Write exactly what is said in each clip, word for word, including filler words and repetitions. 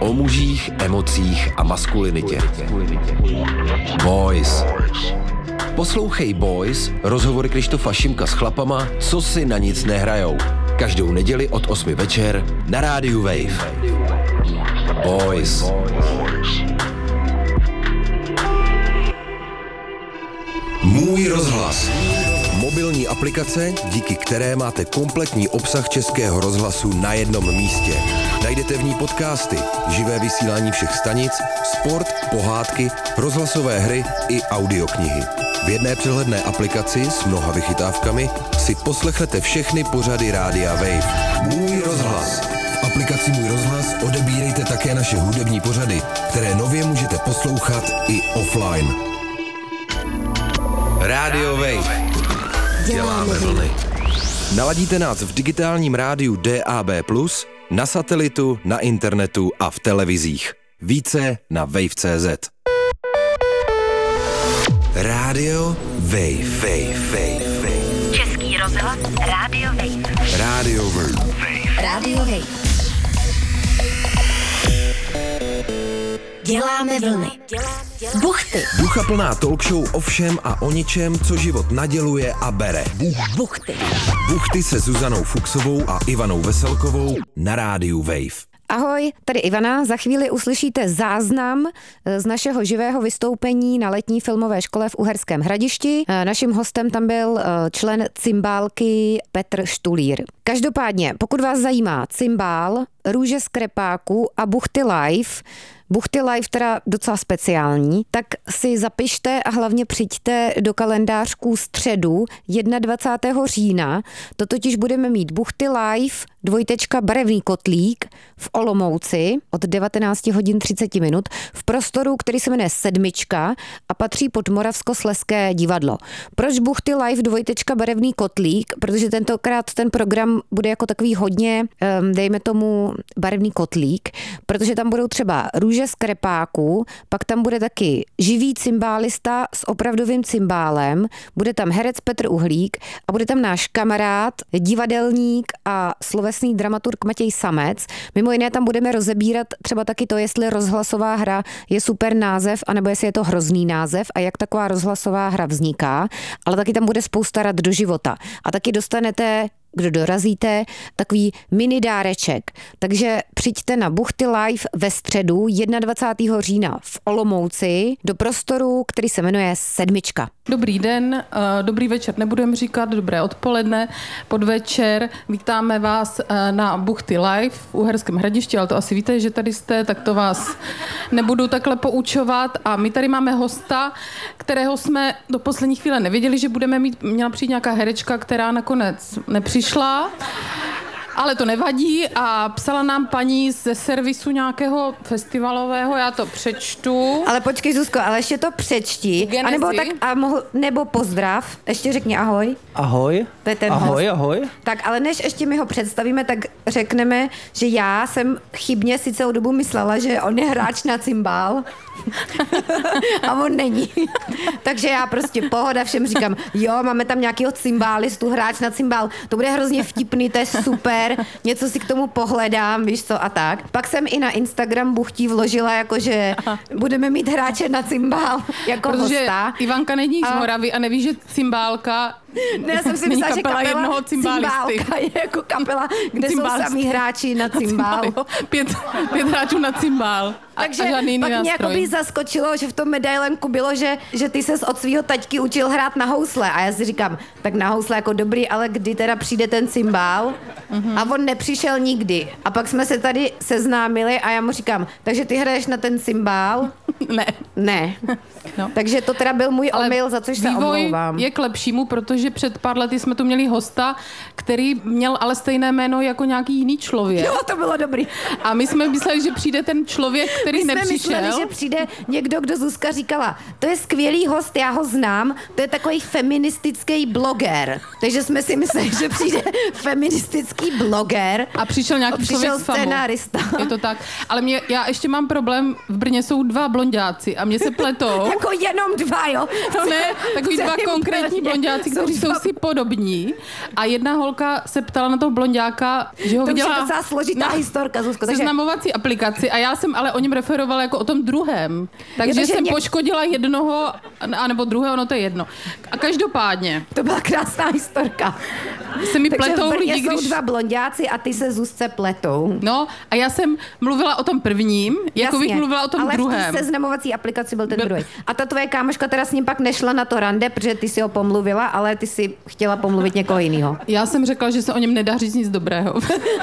O mužích, emocích a maskulinitě. Boys. Poslouchej Boys, rozhovory Krištofa Šimka s chlapama, co si na nic nehrajou. Každou neděli od osmi večer na rádiu Wave. Boys. Můj rozhlas. Mobilní aplikace, díky které máte kompletní obsah Českého rozhlasu na jednom místě. Najdete v ní podcasty, živé vysílání všech stanic, sport, pohádky, rozhlasové hry i audioknihy. V jedné přehledné aplikaci s mnoha vychytávkami si poslechnete všechny pořady rádia Wave. Můj rozhlas. V aplikaci Můj rozhlas odebírejte také naše hudební pořady, které nově můžete poslouchat i offline. Rádio Wave. Děláme vlny. Naladíte nás v digitálním rádiu D A B plus, na satelitu, na internetu a v televizích. Více na wave tečka cé zet. Rádio Wave. Wave, Wave, Wave. Český rozhlas Rádio Wave. Rádio Wave. Rádio Wave. Děláme vlny. Buchty. Ducha plná talk show o všem a o ničem, co život naděluje a bere. Buchty. Buchty se Zuzanou Fuchsovou a Ivanou Veselkovou na rádiu Wave. Ahoj, tady Ivana. Za chvíli uslyšíte záznam z našeho živého vystoupení na letní filmové škole v Uherském Hradišti. Naším hostem tam byl člen cymbálky Petr Štulír. Každopádně, pokud vás zajímá cymbál, růže z krepáku a buchty live, buchty live teda docela speciální, tak si zapište a hlavně přijďte do kalendářků středu dvacátého prvního října. To totiž budeme mít buchty live, dvojtečka barevný kotlík v Olomouci od devatenáct hodin třicet minut v prostoru, který se jmenuje Sedmička a patří pod Moravskoslezské divadlo. Proč buchty live, dvojtečka barevný kotlík? Protože tentokrát ten program bude jako takový hodně, dejme tomu, barevný kotlík, protože tam budou třeba růže z krepáku, pak tam bude taky živý cymbálista s opravdovým cymbálem, bude tam herec Petr Uhlík a bude tam náš kamarád, divadelník a slovesný dramaturg Matěj Samec. Mimo jiné tam budeme rozebírat třeba taky to, jestli rozhlasová hra je super název, anebo jestli je to hrozný název a jak taková rozhlasová hra vzniká, ale taky tam bude spousta rad do života. A taky dostanete, kdo dorazíte, takový mini dáreček. Takže přijďte na Buchty live ve středu dvacátého prvního října v Olomouci do prostoru, který se jmenuje Sedmička. Dobrý den, dobrý večer, nebudeme říkat, dobré odpoledne, podvečer. Vítáme vás na Buchty live v Uherském Hradišti, ale to asi víte, že tady jste, tak to vás nebudu takhle poučovat. A my tady máme hosta, kterého jsme do poslední chvíle nevěděli, že budeme mít, měla přijít nějaká herečka, která nakonec nepřišla. Ale to nevadí a psala nám paní ze servisu nějakého festivalového, já to přečtu. Ale počkej, Zuzko, ale ještě to přečti. A nebo, tak, a mohl, nebo pozdrav, ještě řekni ahoj. Ahoj. To je ten ahoj, host. ahoj. Tak, ale než ještě my ho představíme, tak řekneme, že já jsem chybně si celou dobu myslela, že on je hráč na cymbál. A on není. Takže já prostě pohoda všem říkám, jo, máme tam nějakýho cymbálistu, hráč na cymbál, to bude hrozně vtipný, to je super, něco si k tomu pohledám, víš co a tak. Pak jsem i na Instagram buchtí vložila, jakože budeme mít hráče na cymbál jako protože hosta. Ivanka není a... z Moravy a neví, že cymbálka ne, já jsem si myslela, že kapela jednoho cymbálka je jako kapela, kde jsou samý hráči na cymbál. Pět, pět hráčů na cymbál. Takže pak mě jakoby zaskočilo, že v tom medailenku bylo, že, že ty ses od svého taťky učil hrát na housle. A já si říkám, tak na housle jako dobrý, ale kdy teda přijde ten cymbál? Mm-hmm. A on nepřišel nikdy. A pak jsme se tady seznámili a já mu říkám, takže ty hraješ na ten cymbál? Ne. Ne. No. Takže to teda byl můj ale omyl, za což se omlouvám. Je k lepšímu, protože před pár lety jsme tu měli hosta, který měl ale stejné jméno jako nějaký jiný člověk. Jo, to bylo dobrý. A my jsme mysleli, že přijde ten člověk, který my jsme nepřišel. mysleli, že přijde někdo, kdo Zuzka říkala, to je skvělý host, já ho znám, to je takový feministický bloger. Takže jsme si mysleli, že přijde feministický bloger. A přišel nějaký přišel člověk s famou. Scénárista. Je to tak. Ale mě, já ještě mám problém, v Brně jsou dva blonďáci a mě se pletou. Jako jenom dva, jo? No ne, takový dva konkrétní blonďáci, kteří kteří jsou si podobní a jedna holka se ptala na toho blonďáka, že ho to viděla je docela složitá historka, Zuzko. Takže... seznamovací aplikaci a já jsem ale o něm referovala jako o tom druhém. Takže je to, jsem mě... poškodila jednoho, anebo druhého, no to je jedno. A každopádně. To byla krásná historka. Se mi takže pletou v Brně lidi, jsou když... dva blonďáci a ty se Zuzce pletou. No a já jsem mluvila o tom prvním, jako bych mluvila o tom ale druhém. Ale v té seznamovací aplikaci byl ten Byl... druhý. A ta tvoje kámoška teda s ním pak nešla na to rande, protože ty si ho pomluvila, ale ty si chtěla pomluvit někoho jiného. Já jsem řekla, že se o něm nedá říct nic dobrého.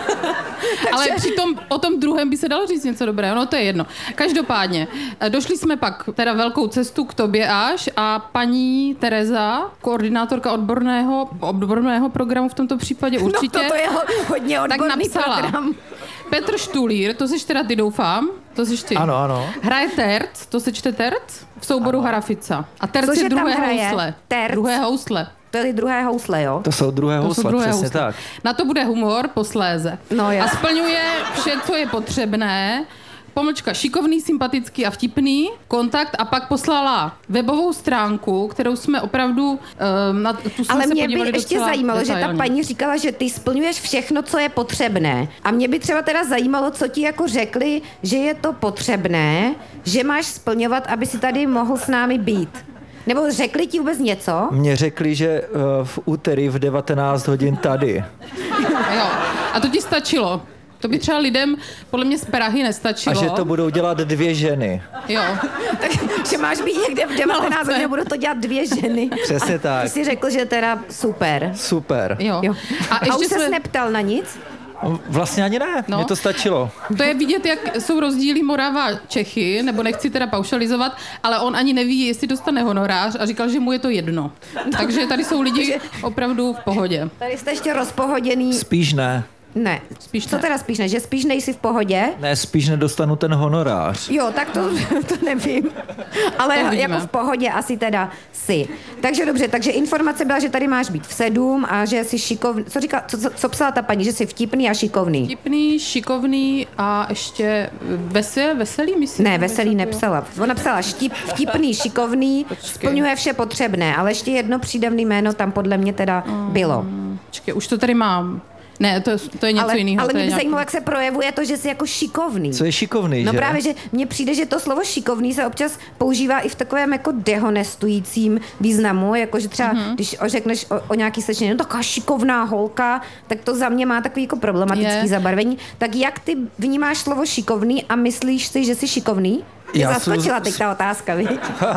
Ale přitom o tom druhém by se dalo říct něco dobrého, no to je jedno. Každopádně, došli jsme pak teda velkou cestu k tobě až a paní Tereza, koordinátorka odborného, odborného programu v tomto případě určitě. No to, to je hodně odborný tak napsala, program. Petr Štulír, to seš teda ty, doufám, to seš ty. Ano, ano. Hraje terc, to se čte terc, v souboru ano. Harafica. A terc Cože je druhé housle. Terc. Druhé housle. To je druhé housle, jo? To jsou druhé To housle, jsou druhé přesně housle. tak. Na to bude humor posléze. No, a splňuje vše, co je potřebné. Pomlčka šikovný, sympatický a vtipný, kontakt a pak poslala webovou stránku, kterou jsme opravdu, uh, na tu jsme ale se mě podívali by ještě docela zajímalo, detailně. že ta paní říkala, že ty splňuješ všechno, co je potřebné. A mě by třeba teda zajímalo, co ti jako řekli, že je to potřebné, že máš splňovat, aby si tady mohl s námi být. Nebo řekli ti vůbec něco? Mně řekli, že uh, v úterý v devatenáct hodin tady. Jo. A to ti stačilo. To by třeba lidem podle mě z Prahy A nestačilo. že to budou dělat dvě ženy. Jo. Takže máš být někde v devatenáct hodin, budou to dělat dvě ženy. Přesně tak. Ty jsi řekl, že teda super. Super. Jo. Jo. A, A ještě už ses jsme... neptal na nic? Vlastně ani ne, No. mně to stačilo. To je vidět, jak jsou rozdíly Morava a Čechy, nebo nechci teda paušalizovat, ale on ani neví, jestli dostane honorář a říkal, že mu je to jedno. Takže tady jsou lidi opravdu v pohodě. Tady jste ještě rozpohoděný. Spíš ne. Ne. Spíš Co ne. teda spíš ne? Že spíš nejsi v pohodě? Ne, spíš nedostanu ten honorář. Jo, tak to, to nevím. Ale To uvidíme. jako v pohodě asi teda si. Takže dobře, takže informace byla, že tady máš být v sedm a že jsi šikovný. Co říká, co, co, co psala ta paní? Že jsi vtipný a šikovný. Vtipný, šikovný a ještě vesel, veselý, myslím. Ne, veselý nepsala. Ona psala štip, vtipný, šikovný, Počkej. splňuje vše potřebné, ale ještě jedno přídavné jméno tam podle mě teda bylo. Počkej, už to tady mám. Ne, to, to je něco Ale, jiného. ale to je mě by nějaký... zajímalo, jak se projevuje to, že jsi jako šikovný. Co je šikovný, No že? právě, že mně přijde, že to slovo šikovný se občas používá i v takovém jako dehonestujícím významu, jako že třeba, mm-hmm. když řekneš o, o nějaký slečně, no taková šikovná holka, tak to za mě má takový jako problematický Je. zabarvení. Tak jak ty vnímáš slovo šikovný a myslíš si, že jsi šikovný? Mě Já zaskočila jsem- teď ta otázka, viď?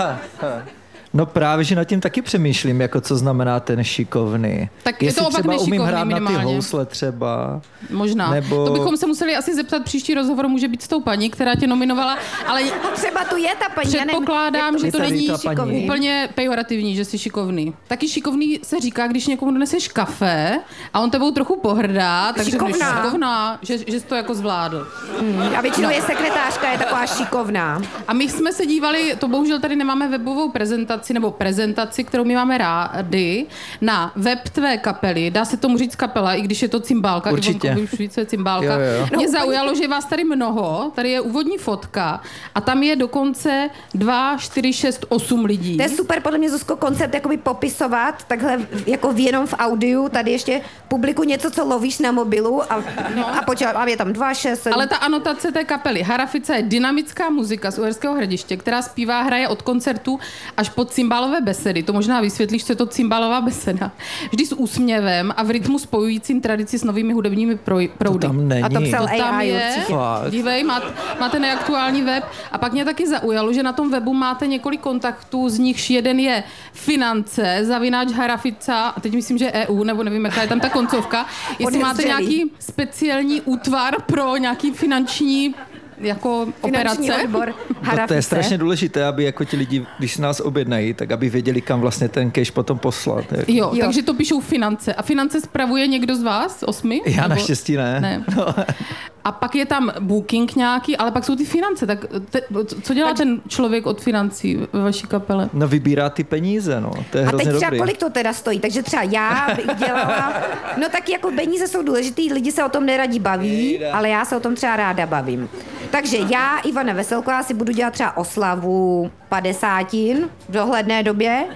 No právě, že nad tím taky přemýšlím, jako co znamená ten šikovný. Tak je Jestli to opak třeba umím nešikovný hrát na ty minimálně. housle třeba. Možná. Nebo- To bychom se museli asi zeptat, příští rozhovor může být s tou paní, která tě nominovala, ale A třeba tu je ta paní, já nevím, předpokládám, jak že to tady není ta paní. úplně pejorativní, že jsi šikovný. Taky šikovný se říká, když někomu doneseš kafe a on tebou trochu pohrdá, takže Šikovná. šikovná, šikovná že, že jsi to jako zvládl. Hmm, a většinou je sekretářka, je taková šikovná. A my jsme se dívali, to bohužel tady nemáme webovou prezentaci, nebo prezentaci, kterou my máme rádi, na web tvé kapely. Dá se tomu říct kapela, i když je to cymbálka. Určitě. Ivonko, už víc je cymbálka. Jo, jo. Mě No, zaujalo, že je vás tady mnoho, tady je úvodní fotka a tam je dokonce dva, čtyři, šest, osm lidí. To je super podle mě, Zuzko, koncept jakoby popisovat takhle jako v jenom v audiu, tady ještě publiku něco, co lovíš na mobilu a, no. a počkat, a je tam dva, šest, sedm. Ale ta anotace té kapely. Harafica je dynamická muzika z Uherského Hradiště, která zpívá, hraje od koncertu až po cymbálové besedy. To možná vysvětlíš, co je to cymbálová beseda. Vždy s úsměvem a v rytmu spojujícím tradici s novými hudebními proj- To proudy. tam není. A to psal To tam A I je, určitě. Fakt. dívej, máte, máte nejaktuální web a pak mě taky zaujalo, že na tom webu máte několik kontaktů, z nichž jeden je finance, zavináč Harafica, a teď myslím, že E U, nebo nevím, jaká je tam ta koncovka, jestli máte Podezřelý. nějaký speciální útvar pro nějaký finanční jako Finanční operace. odbor No, to Harafice. je strašně důležité, aby jako ti lidi, když se nás objednají, tak aby věděli, kam vlastně ten cash potom poslat. Jo, Jo. jo, takže to píšou finance. A finance spravuje někdo z vás, osmi? Já Nebo- naštěstí ne. Ne. A pak je tam booking nějaký, ale pak jsou ty finance. Tak te, co dělá ten člověk od financí ve vaší kapele? No vybírá ty peníze, no. To je A teď hrozně třeba dobrý. kolik to teda stojí? Takže třeba já bych dělala... No tak jako peníze jsou důležitý, lidi se o tom neradí baví, ale já se o tom třeba ráda bavím. Takže já, Ivana Veselková, si budu dělat třeba oslavu padesátin v dohledné době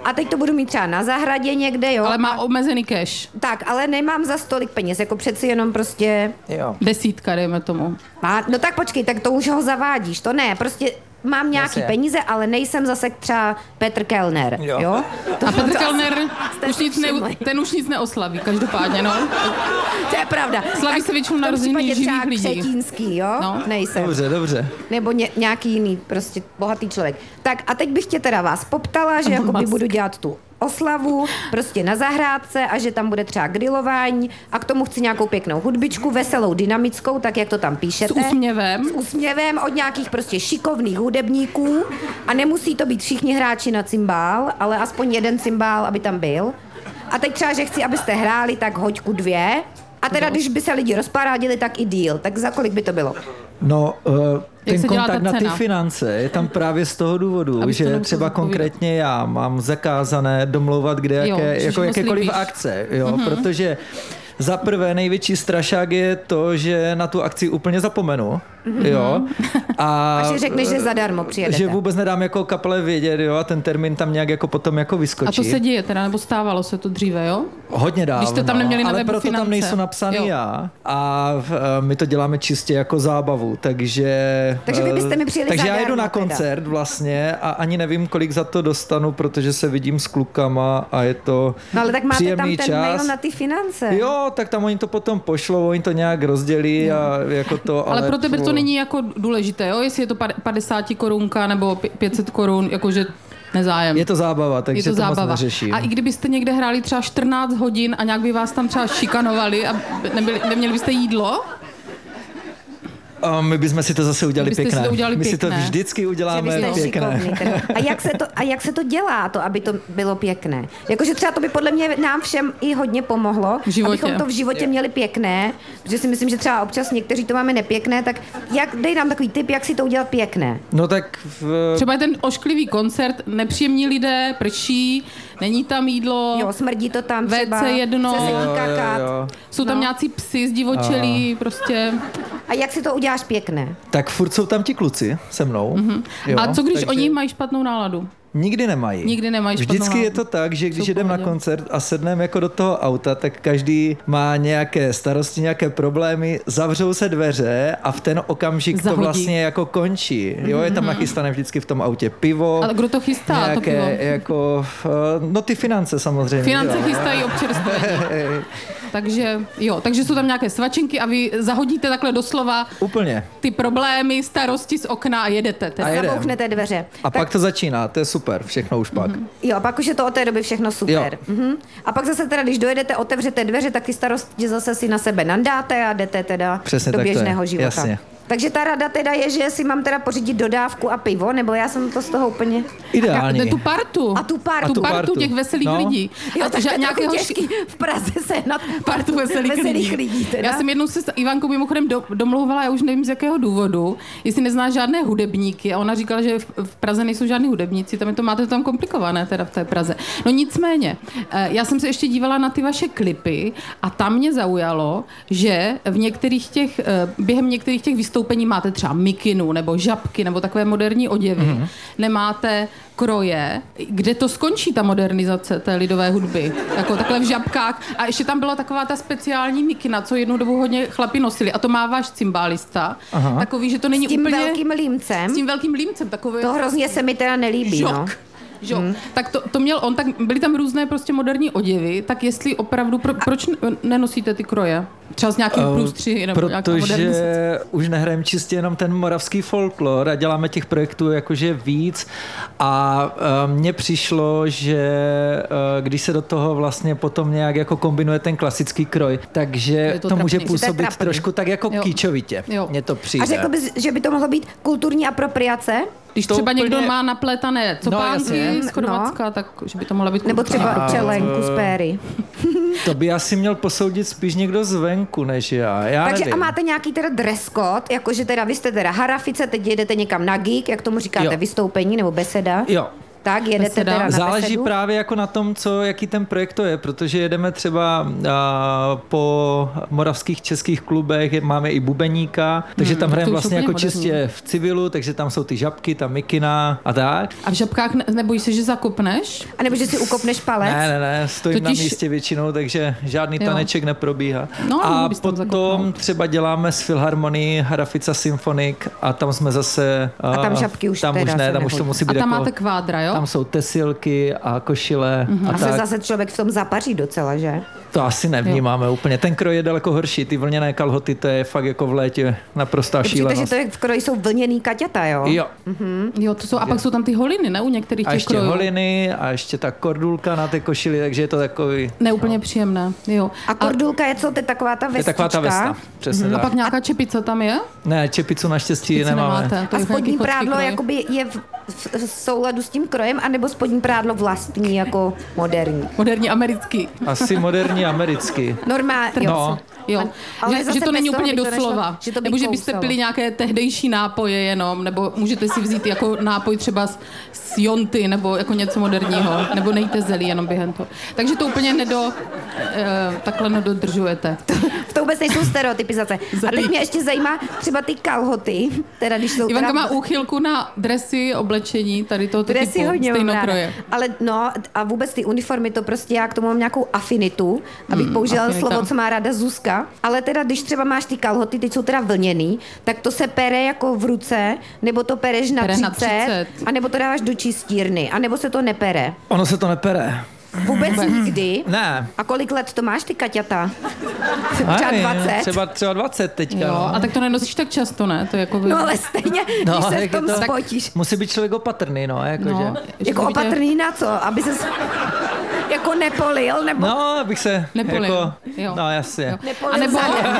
a teď to budu mít třeba na zahradě někde, jo. Ale má a... omezený cash. Tak, ale nemám za stolik peněz, jako přeci jenom prostě... Jo. Desítka, dejme tomu. Má... No tak počkej, tak to už ho zavádíš, to ne, prostě... Mám nějaký Jasně. peníze, ale nejsem zase třeba Petr Kellner, jo? Jo. To, A Petr to Kellner, jste už si nic ne, všimli. ten už nic neoslaví, každopádně, no. To je pravda. Slaví se většinou narozeniny živých lidí. Křetínský, jo? No. Nejsem. Dobře, dobře. Nebo ně, nějaký jiný prostě bohatý člověk. Tak a teď bych tě teda vás poptala, že jakoby Musk. budu dělat tu oslavu prostě na zahrádce a že tam bude třeba grilování a k tomu chci nějakou pěknou hudbičku, veselou, dynamickou, tak jak to tam píšete. S úsměvem. S úsměvem od nějakých prostě šikovných hudebníků a nemusí to být všichni hráči na cymbál, ale aspoň jeden cymbál, aby tam byl. A teď třeba, že chci, abyste hráli tak hoďku dvě a teda, když by se lidi rozparádili, tak i díl. Tak za kolik by to bylo? No, uh, ten se dělá kontakt ta na ty cena? finance je tam právě z toho důvodu, Abys to že nemusel třeba zodpovídat. konkrétně já mám zakázané domlouvat kde Jo, jaké, že jako všechno jakékoliv slíbíš. akce, jo, mm-hmm. protože za prvé největší strašák je to, že na tu akci úplně zapomenu, mm-hmm. jo. A, A že řekneš, že zadarmo přijedete. Že vůbec nedám jako kapele vědět, jo, a ten termín tam nějak jako potom jako vyskočí. A to se děje teda, nebo stávalo se to dříve, jo? Hodně dávno, Když jste tam neměli na ale webu proto finance. tam nejsou napsaný Jo. já a uh, my to děláme čistě jako zábavu, takže... Takže vy byste mi uh, přijeli Takže já zadarmo jedu na teda. koncert vlastně a ani nevím, kolik za to dostanu, protože se vidím s klukama a je to No ale tak máte tam příjemný ten čas. mail na ty finance. Jo, tak tam oni to potom pošlou, oni to nějak rozdělí a jako to... Ale, Ale, pro tebe to není jako důležité, jo? Jestli je to padesát korunka nebo pět set korun, jakože nezájem. Je to zábava, takže Je to to, zábava. moc neřeším. A i kdybyste někde hráli třeba čtrnáct hodin a nějak by vás tam třeba šikanovali a nebyli, neměli byste jídlo, A my bychom si to zase udělali byste si pěkné. to udělali my si to pěkné. vždycky Že uděláme vy jste pěkné. šikovný, teda. A jak, se to, a jak se to dělá, to, aby to bylo pěkné? Jakože třeba to by podle mě nám všem i hodně pomohlo, V životě. abychom to v životě měli pěkné, protože si myslím, že třeba občas někteří to máme nepěkné, tak jak, dej nám takový tip, jak si to udělat pěkné. No tak... V... třeba je ten ošklivý koncert, nepříjemní lidé, prší, není tam jídlo, Jo, smrdí to tam třeba. vé cé jedno. Chce se Jo, jí jo, kakat. jo. jsou tam No. nějací psi zdivočelí, prostě. A jak si to uděláš pěkné? Tak furt jsou tam ti kluci se mnou. Mm-hmm. Jo, A co když takže oni mají špatnou náladu? Nikdy nemají. Nikdy nemají špatnou Vždycky je náladu. to tak, že když Jsou v jedeme na pohodě. koncert a sedneme jako do toho auta, tak každý má nějaké starosti, nějaké problémy, zavřou se dveře a v ten okamžik Zahodí. to vlastně jako končí. Jo, je tam nachystané vždycky v tom autě pivo. Ale kdo to chystá, to nějaké, pivo? jako, eh, no ty finance samozřejmě. Finance jo. chystají občerstvení. Takže jo, takže jsou tam nějaké svačinky a vy zahodíte takhle doslova Úplně. ty problémy, starosti z okna a jedete. Teda. A jedem. Zabouchnete dveře. A pak to začíná, to je super, všechno už pak. Jo, a pak už je to od té doby všechno super. Mhm. A pak zase teda, když dojedete, otevřete dveře, tak ty starosti zase si na sebe nandáte a jdete teda Přesně do tak to je. běžného života. Jasně. Takže ta rada teda je, že si mám teda pořídit dodávku a pivo, nebo já jsem to z toho úplně... Ideální. A tu partu. A tu partu. Tu tu partu partu. těch veselých No. lidí. Jo, A tak že to je nějakého nějakého těžký v Praze sehnat partu veselých, veselých lidí. lidí teda. Já jsem jednou se s Ivankou mimochodem do, domlouvala, já už nevím z jakého důvodu, jestli nezná žádné hudebníky a ona říkala, že v, v Praze nejsou žádní hudebníci, tam je to máte to tam komplikované teda v té Praze. No nicméně, eh, já jsem se ještě dívala na ty vaše klipy a tam mě zaujalo, že v některých těch, eh, během některých těch vystoupení máte třeba mikinu nebo žabky nebo takové moderní oděvy, mm-hmm. nemáte kroje, kde to skončí ta modernizace té lidové hudby. Jako takhle v žabkách. A ještě tam byla taková ta speciální mikina, co jednu dobu hodně chlapi nosili. A to má váš cymbálista. Aha. Takový, že to není S tím úplně... velkým límcem. S tím velkým límcem. Takový... To hrozně se mi teda nelíbí, žok. no. Žok. Hmm. Tak to, to měl on, tak byly tam různé prostě moderní oděvy, tak jestli opravdu, pro, proč nenosíte ty kroje? Třeba s nějakým průstřihy nebo nějaká modernizace? Protože už nehrajeme čistě jenom ten moravský folklor a děláme těch projektů jakože víc a uh, mně přišlo, že uh, když se do toho vlastně potom nějak jako kombinuje ten klasický kroj, takže to to, to může trapný. Že to je působit trapný. trošku tak jako Jo. kýčovitě. Jo. Mně to přijde. A řekl bys, že by to mohlo být kulturní apropriace? Když to třeba úplně- někdo má naplétané copánky jasně. z Chorvatska, tak že by to mohla být Nebo kulturní třeba apropriace. čelenku z péry. To by asi měl posoudit spíš někdo zvenku, než já. Já Takže nevím. a máte nějaký teda dress code, jakože teda vy jste teda harafice, teď jedete někam na gig, jak tomu říkáte, Jo. vystoupení nebo beseda? Jo. Tak jedete Beseda. teda na Záleží besedu? právě jako na tom, co, jaký ten projekt to je, protože jedeme třeba a, po moravských českých klubech, je, máme i bubeníka, takže Hmm, tam hrajeme to už vlastně úplně jako moderní. čistě v civilu, takže tam jsou ty žabky, ta mikina a tak. A v žabkách ne, nebojíš se, že zakopneš? A nebo že si ukopneš palec? Ne, ne, ne, stojím Totiž- na místě většinou, takže žádný Jo. taneček neprobíhá. No, a mohli bys tam potom zakopnout. třeba děláme s Filharmonií Hrafica Symphonic a tam jsme zase... A tam žabky už tam teda už ne, se tam už to nehodí. musí A být tam jako... máte kvádra, jo? Tam jsou tesilky a košile A a se tak. zase člověk v tom zapaří docela, že? To asi nevnímáme úplně. Ten kroj je daleko horší. Ty vlněné kalhoty, to je fakt jako v létě naprostá Určitě, že šílenost. to je v kroji jsou vlněný kaťata, jo? Jo. Jo, to jsou, a pak jsou tam ty holiny, ne? U některých A těch ještě krojů. holiny a ještě ta kordulka na té košili, takže je to takový... Neúplně příjemné, jo. A kordulka je co? To je taková ta To je vestička? taková ta vesta. Přesně A tak. pak nějaká čepice tam je? Ne, čepicu naštěstí Čepici nemáme. nemáte. To A je spodní nějaký prádlo chodský kroj. jakoby je v, v, v souladu s tím krojem, anebo spodní prádlo vlastní, jako moderní? Moderní americký. Asi moderní americky. Normálně, jo. No. Jo, Ale že, zase že to bez není toho úplně by to nešlo, doslova. že to by Nebo že byste kousalo. pili nějaké tehdejší nápoje jenom, nebo můžete si vzít jako nápoj třeba z, z jonty, nebo jako něco moderního, nebo nejte zelí jenom během toho. Takže to úplně nedo, eh, takhle nedodržujete. To vůbec nejsou stereotypizace. A teď mě ještě zajímá třeba ty kalhoty, teda když jsou Ivanka teda... má úchylku na dresy, oblečení, tady tohoto Dresy typu, hodně mám ráda. stejnokroje. Ale no a vůbec ty uniformy, to prostě já k tomu mám nějakou afinitu, abych Hmm, použila afinita. slovo, co má ráda Zuzka. Ale teda, když třeba máš ty kalhoty, teď jsou teda vlněný, tak to se pere jako v ruce, nebo to pereš na Pere na třicet, třicet. a nebo to dáváš do čistírny, a nebo se to nepere. Ono se to nepere. Vůbec nikdy. Ne. A kolik let to máš ty kaťata? Třeba Aj, dvacet? Třeba, třeba dvacet teďka. Jo, no. a tak to nenosíš tak často, ne? To je jako... No ale stejně, když se v jak tom je to- spotíš. Musí být člověk opatrný, no, jakože. No, No, že Jako to vidíte- opatrný na co? Aby se jako nepolil, nebo... no abych se Nepolil. jako... Jo. No, jasně. Nepolil A nebo, zadem.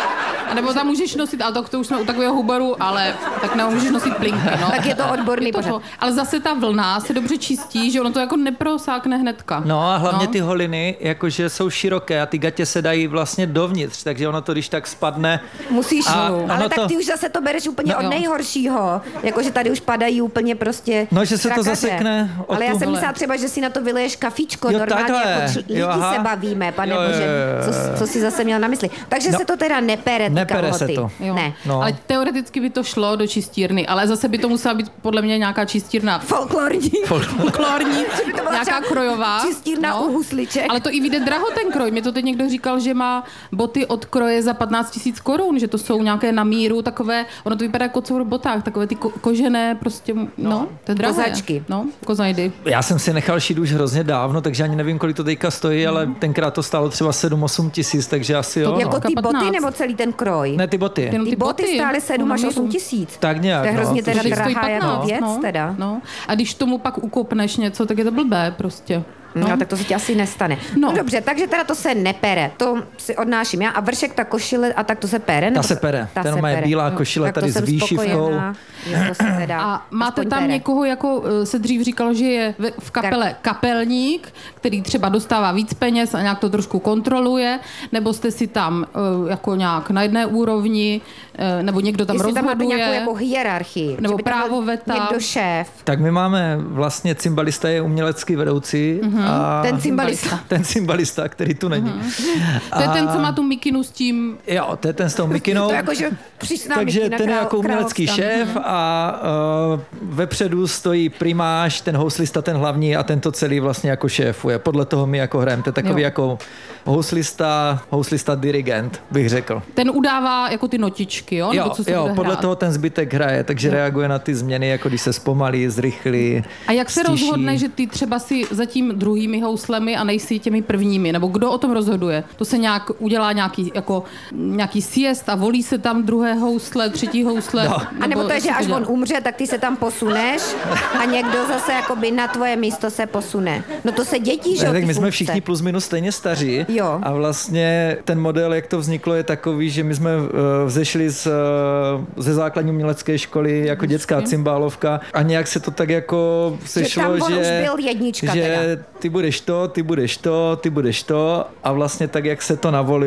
a nebo tam můžeš nosit, ale to, to už jsme u takového huboru, ale tak nemůžeš nosit plinky, no. Tak je to odborný Je to pořad. to. Ale zase ta vlna se dobře čistí, že ono to jako neprosákne hnedka. No a hlavně No. ty holiny, jakože jsou široké a ty gatě se dají vlastně dovnitř, takže ono to, když tak spadne... Musíš, A ale ono tak to- ty už zase to bereš úplně No, od jo. nejhoršího. Jakože tady už padají úplně prostě No, že se to trakaře. zasekne o Ale já tu- jsem Vole. myslela třeba, že si na to vyleješ kafičko Jo, normálně, takhle. jako čl- lidi Jo, aha. se bavíme, pane Jo, jo, bože, jo, jo, jo. co, co si zase měl na mysli. Takže No. se to teda nepere, ty Nepere se kalhoty. to. Jo. Ne. No. Ale teoreticky by to šlo do čistírny, ale zase by to musela být podle mě nějaká čistírna Folklorní. folklorní, by to byla nějaká třeba krojová. čistírna u husliček. Ale to i vyjde draho ten kroj. Mě to teď někdo říkal, že má boty od kroje za patnáct tisíc korun, že to jsou nějaké na míru, takové, ono to vypadá jako co v botách, takové ty ko- kožené prostě, no, to je drahé. Kozačky. No, kozajdy. Já jsem si nechal šít už hrozně dávno, takže ani nevím, kolik to teďka stojí, ale tenkrát to stálo třeba sedm osm tisíc, takže asi jo. To Jako No. ty boty patnáct. nebo celý ten kroj? Ne, ty boty. Jenom Ty boty stály sedm až osm tisíc. Tak nějak, To je hrozně no. teda Že stojí drahá jako patnáct, věc no, teda. No. A když tomu pak ukopneš něco, tak je to blbé prostě. No. no, tak to se ti asi nestane. No. No. no dobře, takže teda to se nepere. To si odnáším já. A vršek, ta košile, a tak to se pere? Ta nebo se pere. Ta Ten se má pere. bílá Jo. košile Tak to tady s jsem výšivkou. spokojená, že to se teda A máte aspoň tam pere. někoho, jako eh, se dřív říkalo, že je ve- v kapele kapelník, který třeba dostává víc peněz a nějak to trošku kontroluje, nebo jste si tam eh, jako nějak na jedné úrovni, eh, nebo někdo tam Jestli tam máte rozhoduje. nějakou jako hierarchii. Nebo že by tam byl právo veta. Někdo šéf. Tak my máme vlastně cymbalista je umělecký vedoucí. Mhm. A Ten cymbalista. ten cymbalista, který tu není. To je ten, co má tu mikinu s tím. Jo, to je ten s tou mikinou. To jako, že přišli nám Takže Mikina ten je král- jako umělecký královská. šéf a uh, vepředu stojí primáš, ten houslista, ten hlavní a tento celý vlastně jako šéfuje. Podle toho my jako hrajeme. To je takový Jo. jako houslista, houslista dirigent, bych řekl. Ten udává jako ty notičky, jo? Nebo Jo, co se jo bude podle hrát. toho ten zbytek hraje, takže reaguje na ty změny, jako když se zpomalí, zrychlí, A jak se stiší. rozhodne, že ty třeba si za tím druhými houslemi a nejsi těmi prvními? Nebo kdo o tom rozhoduje? To se nějak udělá nějaký, jako, nějaký siest a volí se tam druhé housle, třetí housle? No. A nebo to je, jak že se až dělá? on umře, tak ty se tam posuneš a někdo zase jakoby na tvoje místo se posune. No to se dětí, že Ne, jo, tak ty my jsme funkce. všichni plus minus stejně staří Jo. a vlastně ten model, jak to vzniklo, je takový, že my jsme uh, vzešli z, uh, ze základní umělecké školy jako dětská cymbálovka a nějak se to tak jako sešlo, tam že, on už byl jednička že teda. ty budeš to, ty budeš to, ty budeš to a vlastně tak, jak se to navolilo,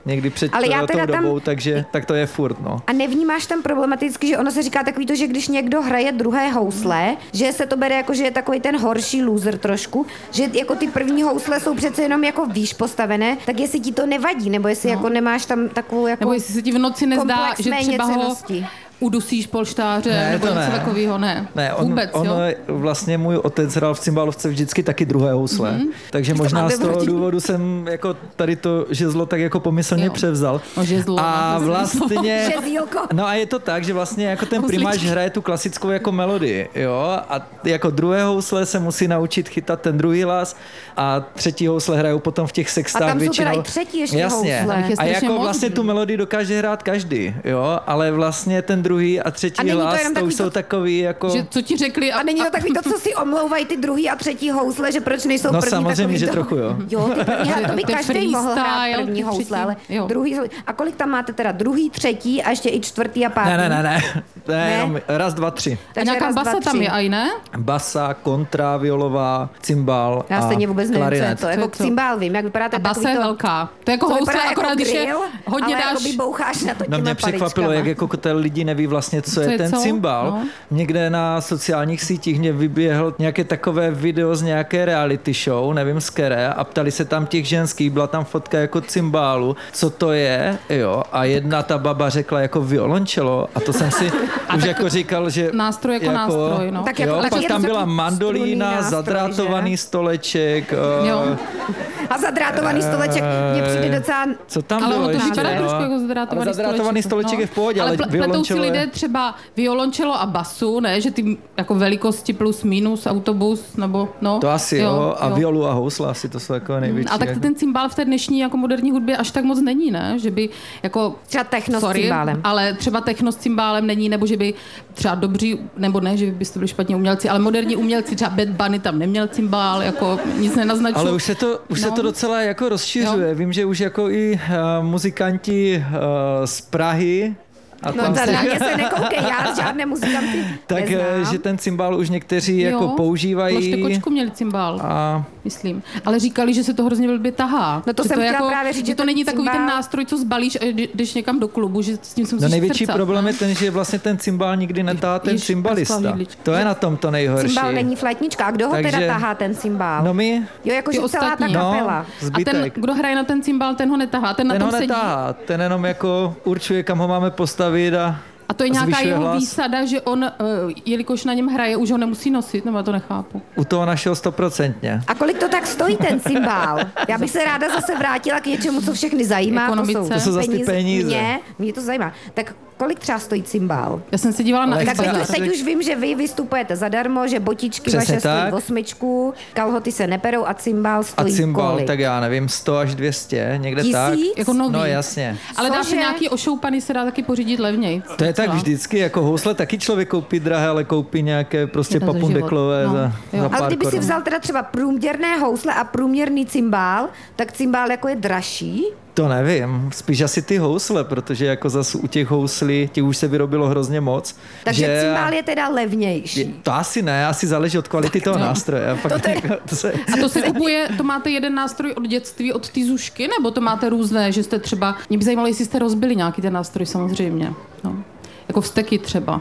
někdy před Ale já tou teda tam- dobou, takže tak to je furt, no. A nevnímáš tam problematicky, že ono se říká takový to, že když někdo hraje druhé housle, že se to bere jako, že je takový ten horší loser trošku, že jako ty první housle jsou přece jenom jako výš postavené, tak jestli ti to nevadí, nebo jestli No. jako nemáš tam takovou jako Nebo jestli se ti v noci nezdá, komplex že třeba ho méněcennosti. udusíš polštáře, Ne, nebo to něco ne. takového, ne. Ne, on, Vůbec, on jo? vlastně můj otec hrál v cymbálovce vždycky taky druhé housle, mm-hmm. takže možná máte z toho proti- důvodu jsem jako tady to žezlo tak jako pomyslně Jo. převzal. No, žezlo, A no, to vlastně... Žezílko. No a je to tak, že vlastně jako ten Housličky. primář hraje tu klasickou jako melodii, jo, a jako druhé housle se musí naučit chytat ten druhý hlas a třetí housle hrajou potom v těch sextách A tam jsou většinou. teda i třetí ještě Jasně. housle. Tam jich je A strašně jako moc. vlastně tu melodii dokáže hrát každý, jo, ale vlastně ten druhý a třetí A není to hlas, jenom to takový už jsou to- takový jako... Že co ti řekli? A není to takový to, co si omlouvají ty druhý a třetí housle, že proč nejsou No první samozřejmě, takový že to... trochu jo. Jo, ty první, ale to by To je každý mohl hrát freestyle, první ty housle, třetí, ale jo. druhý... A kolik tam máte teda? Druhý, třetí a ještě i čtvrtý a pátý? Ne, ne, ne, ne, ne, Ne? jenom raz, dva, tři. A Takže nějaká raz, dva, basa tam tři. je, aj ne? Basa, kontra, violová, cymbal Já a stejně vůbec nevím, co je klarinet. to. Jako Co je to? cymbál vím, jak vypadá A ten basa takový je to... velká. To je jako To housle, vypadá akorát jako když je grill, hodně ale dáš... jakoby boucháš na to No těma mě překvapilo, paličkama. jak jako ty lidi neví vlastně, co, Co je je ten co? cymbal. No. Někde na sociálních sítích mě vyběhl nějaké takové video z nějaké reality show, nevím z které, a ptali se tam těch ženských, byla tam fotka jako cymbálu, co to je, jo, a jedna ta baba řekla jako violončelo a to jsem si už jako říkal, že... Nástroj jako nástroj, no. Tak Jo, jako- pak je to tam byla takový mandolína, strunný nástroj, zadrátovaný že? stoleček, eh, Jo. A zadrátovaný stoleček mně přijde docela... co tam Ale bylo ono to ještě? vypadá no? trošku jako zadrátovaný Ale zadrátovaný stoleček. stoleček je v pohodě, ale ple- pletou si violončelo je- lidé třeba violončelo a basu, ne? Že ty jako velikosti plus minus autobus, nebo no. To asi jo, jo a violu a housla asi to jsou jako největší. A tak jako. ten cymbál v té dnešní jako moderní hudbě až tak moc není, ne? Že by jako... Třeba techno s Sorry, cymbálem. ale třeba techno s cymbálem není, nebo že by třeba dobří, nebo ne, že byste byli špatně umělci, ale moderní umělci, třeba Bad Bunny tam neměl cymbál, jako nic nenaznačuje. Ale už se to, už No. se to docela jako rozšiřuje. Jo. Vím, že už jako i uh, muzikanti uh, z Prahy a No tam za se, na mě se nekoukej, já žádné muzikanty tak, eh, neznám. že ten cymbál už někteří jako používají. Ložte kočku měli cymbál, A myslím. Ale říkali, že se to hrozně blbě tahá. No to že jsem je chtěla jako, právě říct, že že to ten není takový ten cymbál- nástroj, co zbalíš a jde- jdeš někam do klubu, že s tím se musíš no největší strcat, problém ne? je ten, že vlastně ten cymbál nikdy netahá ten Ježiš, cymbalista. Praskla vidlička. To je na tom to nejhorší. Cymbál není flétnička. A kdo ho Takže- teda tahá, ten cymbál? No my, Jo, jakože Ty celá ta ostatní. kapela. no, A zbytek. ten, kdo hraje na ten cymbál, ten ho netahá, ten, ten na ho tom sedí. netahá, ten jenom jako určuje, kam ho máme postavit a A to je a nějaká zvyšuje jeho hlas. výsada, že on, eh, jelikož na něm hraje, už ho nemusí nosit, nebo já to nechápu. U toho našeho stoprocentně. A kolik to tak stojí ten cymbál? Já bych se ráda zase vrátila k něčemu, co všechny zajímá. Ekonomice. To jsou, To jsou zase ty peníze. Mě, mě to zajímá. Tak kolik třeba stojí cymbál? Já jsem se dívala na Ale Tak teď, Extra. už- teď už vím, že vy vystupujete zadarmo, že botičky Přesně vaše stojí tak. osmičku, kalhoty se neperou a cymbál A stojí cymbal, kolik? tak já nevím, sto až dvě stě, někde tak. Tisíc? Jako nový. No jasně. Ale dá se Cože? nějaký ošoupaný, se dá taky pořídit levněji. To je tak vždycky, jako housle taky člověk koupí drahé, ale koupí nějaké prostě Je to za papundeklové život. za, No, jo. za Ale pár kdyby si korun. vzal teda třeba průměrné housle a průměrný cymbál, tak cymbál jako je dražší. To nevím, spíš asi ty housle, protože jako zase u těch houslí, těch už se vyrobilo hrozně moc. Takže že cymbál je teda levnější. je, to asi ne, asi záleží od kvality toho no. nástroje. A fakt, To teda- jako, to se, A to se kupuje, to máte jeden nástroj od dětství, od té Zušky, nebo to máte různé, že jste třeba, mě by zajímalo, jestli jste rozbili nějaký ten nástroj samozřejmě. No. Jako vzteky třeba.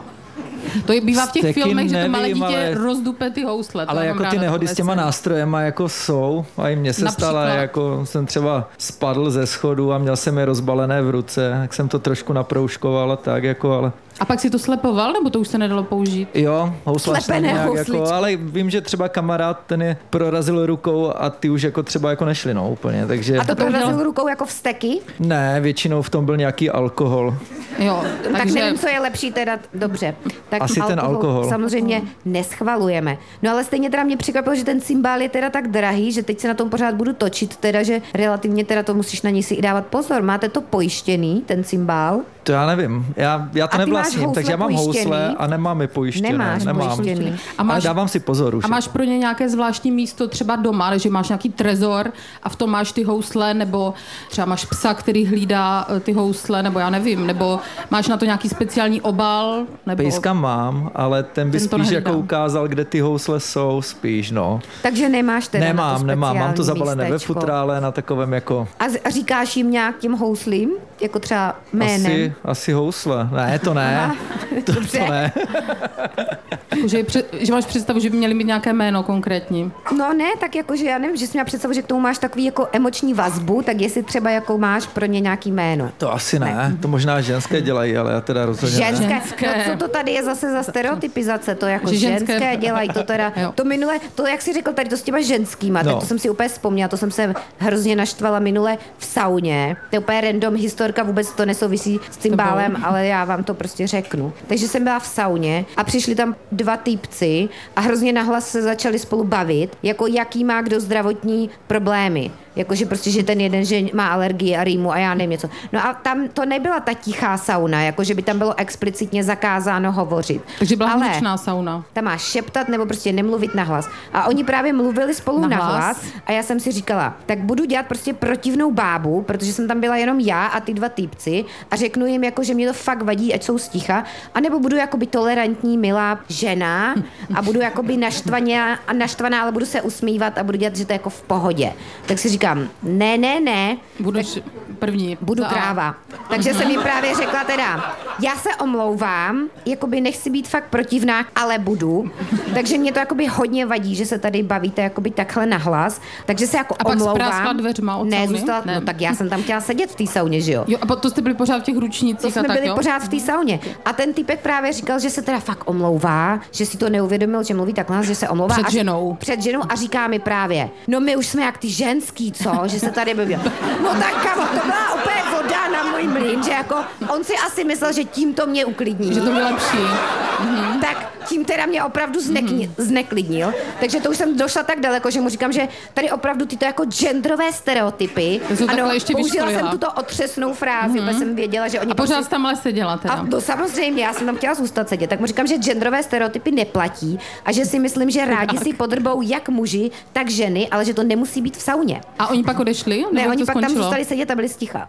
To je, bývá v těch Vzteky filmech, že to nevím, malé dítě ale- rozdupe ty housle. To ale já jako mám ty ráda nehody s takové těma scény. nástrojema jako jsou. A i mně se Například? stala, jako jsem třeba spadl ze schodu a měl jsem je rozbalené v ruce, tak jsem to trošku naprouškoval a tak, jako, ale A pak si to slepoval, nebo to už se nedalo použít? jo, housla Slepené nějak, housličky. jako, ale vím, že třeba kamarád ten je prorazil rukou a ty už jako třeba jako nešli, no úplně, takže A to to udělal- prorazil rukou jako vzteky? ne, většinou v tom byl nějaký alkohol. Jo, Tak takže nevím, co je lepší teda, dobře. Tak Asi ten alkohol. samozřejmě neschvalujeme. No ale stejně teda mě překvapilo, že ten cymbál je teda tak drahý, že teď se na tom pořád budu točit, teda, že relativně teda to musíš na něj si i dávat pozor. Máte to pojištěný, ten cymbál? To já nevím, já, já to A ty máš nevlastním, housle takže já mám pojištěný? housle a nemám je pojištěné. Nemáš nemám. pojištěný. A máš, Ale dávám si pozor už. A máš pro ně nějaké zvláštní místo třeba doma, že máš nějaký trezor a v tom máš ty housle, nebo třeba máš psa, který hlídá ty housle, nebo já nevím, nebo máš na to nějaký speciální obal? Nebo... Pejska mám, ale ten by Ten to spíš nehlídá. jako ukázal, kde ty housle jsou, spíš, no. Takže nemáš teda Nemám, na to nemám, mám to speciální zabalené ve místečko. futrále na takovém jako... A, z- a říkáš jim nějak těm houslím? Jako třeba jménem? Asi, asi housle. Ne, to ne. To, Dobře. to ne. Že, je pře- že máš představu, že by měly mít nějaké jméno konkrétní. No ne, tak jakože já nevím, že jsi měla představu, že k tomu máš takový jako emoční vazbu, tak jestli třeba jako máš pro ně nějaký jméno. To asi ne. ne. To možná ženské dělají, ale já teda rozhodně Ženské. ne. Ženské. No co to tady je zase za stereotypizace, to jako Že ženské, ženské- dělají, to teda, Jo. to minule, to jak jsi řekl tady, to s těma ženskýma, No. tak to jsem si úplně vzpomněla, to jsem se hrozně naštvala minule v sauně, to je úplně random historka, vůbec to nesouvisí s cymbálem, ale já vám to prostě řeknu. Takže jsem byla v sauně a přišli tam dva týpci a hrozně nahlas se začali spolu bavit, jako jaký má kdo zdravotní problémy. Jakože prostě, že ten jeden, že má alergii a rýmu a já nevím něco. No a tam to nebyla ta tichá sauna, jakože by tam bylo explicitně zakázáno hovořit. Takže byla Ale hlučná sauna. tam máš šeptat nebo prostě nemluvit nahlas. A oni právě mluvili spolu Nahlas? nahlas a já jsem si říkala, tak budu dělat prostě protivnou bábu, protože jsem tam byla jenom já a ty dva týpci a řeknu jim jako, že mě to fakt vadí, ať jsou sticha, anebo budu jakoby tolerantní, milá žena a budu jakoby naštvaná, a naštvaná, ale budu se usmívat a budu dělat, že to je jako v pohodě. Tak si říkám, ne, ne, ne, Budeš první. budu Za A. kráva. Takže jsem jim právě řekla teda, já se omlouvám, jakoby nechci být fakt protivná, ale budu. Takže mě to jakoby hodně vadí, že se tady bavíte jakoby takhle nahlas. Takže se jako A pak omlouvám. spráskla dveřma od Ne, sauny? zůstala, Ne. no tak já jsem tam chtěla sedět v té sauně, že jo? Jo, a to jste byli pořád v těch ručnících To a jsme tak, byli jo? pořád v té sauně. A ten typek právě říkal, že se teda fakt omlouvá, že si to neuvědomil, že mluví takhle, že se omlouvá. Před a, ženou. Před ženou a říká mi právě, no my už jsme jak ty ženský, co? Že se tady baví. No tak kamo, to byla úplně voda na můj mlýn, že jako on si asi myslel, že tím to mě uklidní. Že to bylo lepší. Tak tím teda mě opravdu znekni, zneklidnil. Takže to už jsem došla tak daleko, že mu říkám, že tady opravdu tyto jako genderové stereotypy. To jsou takhle ještě použila jsem vyškolila. tuto otřesnou frázi, protože jsem věděla, že oni A pořád prostě- tam ale seděla teda. a no samozřejmě, já jsem tam chtěla zůstat sedět, tak mu říkám, že genderové stereotypy neplatí a že si myslím, že rádi si podrbou jak muži, tak ženy, ale že to nemusí být v sauně. A oni pak odešli? Nebo Ne, jak oni to pak tam skončilo? zůstali sedět a byli sticha.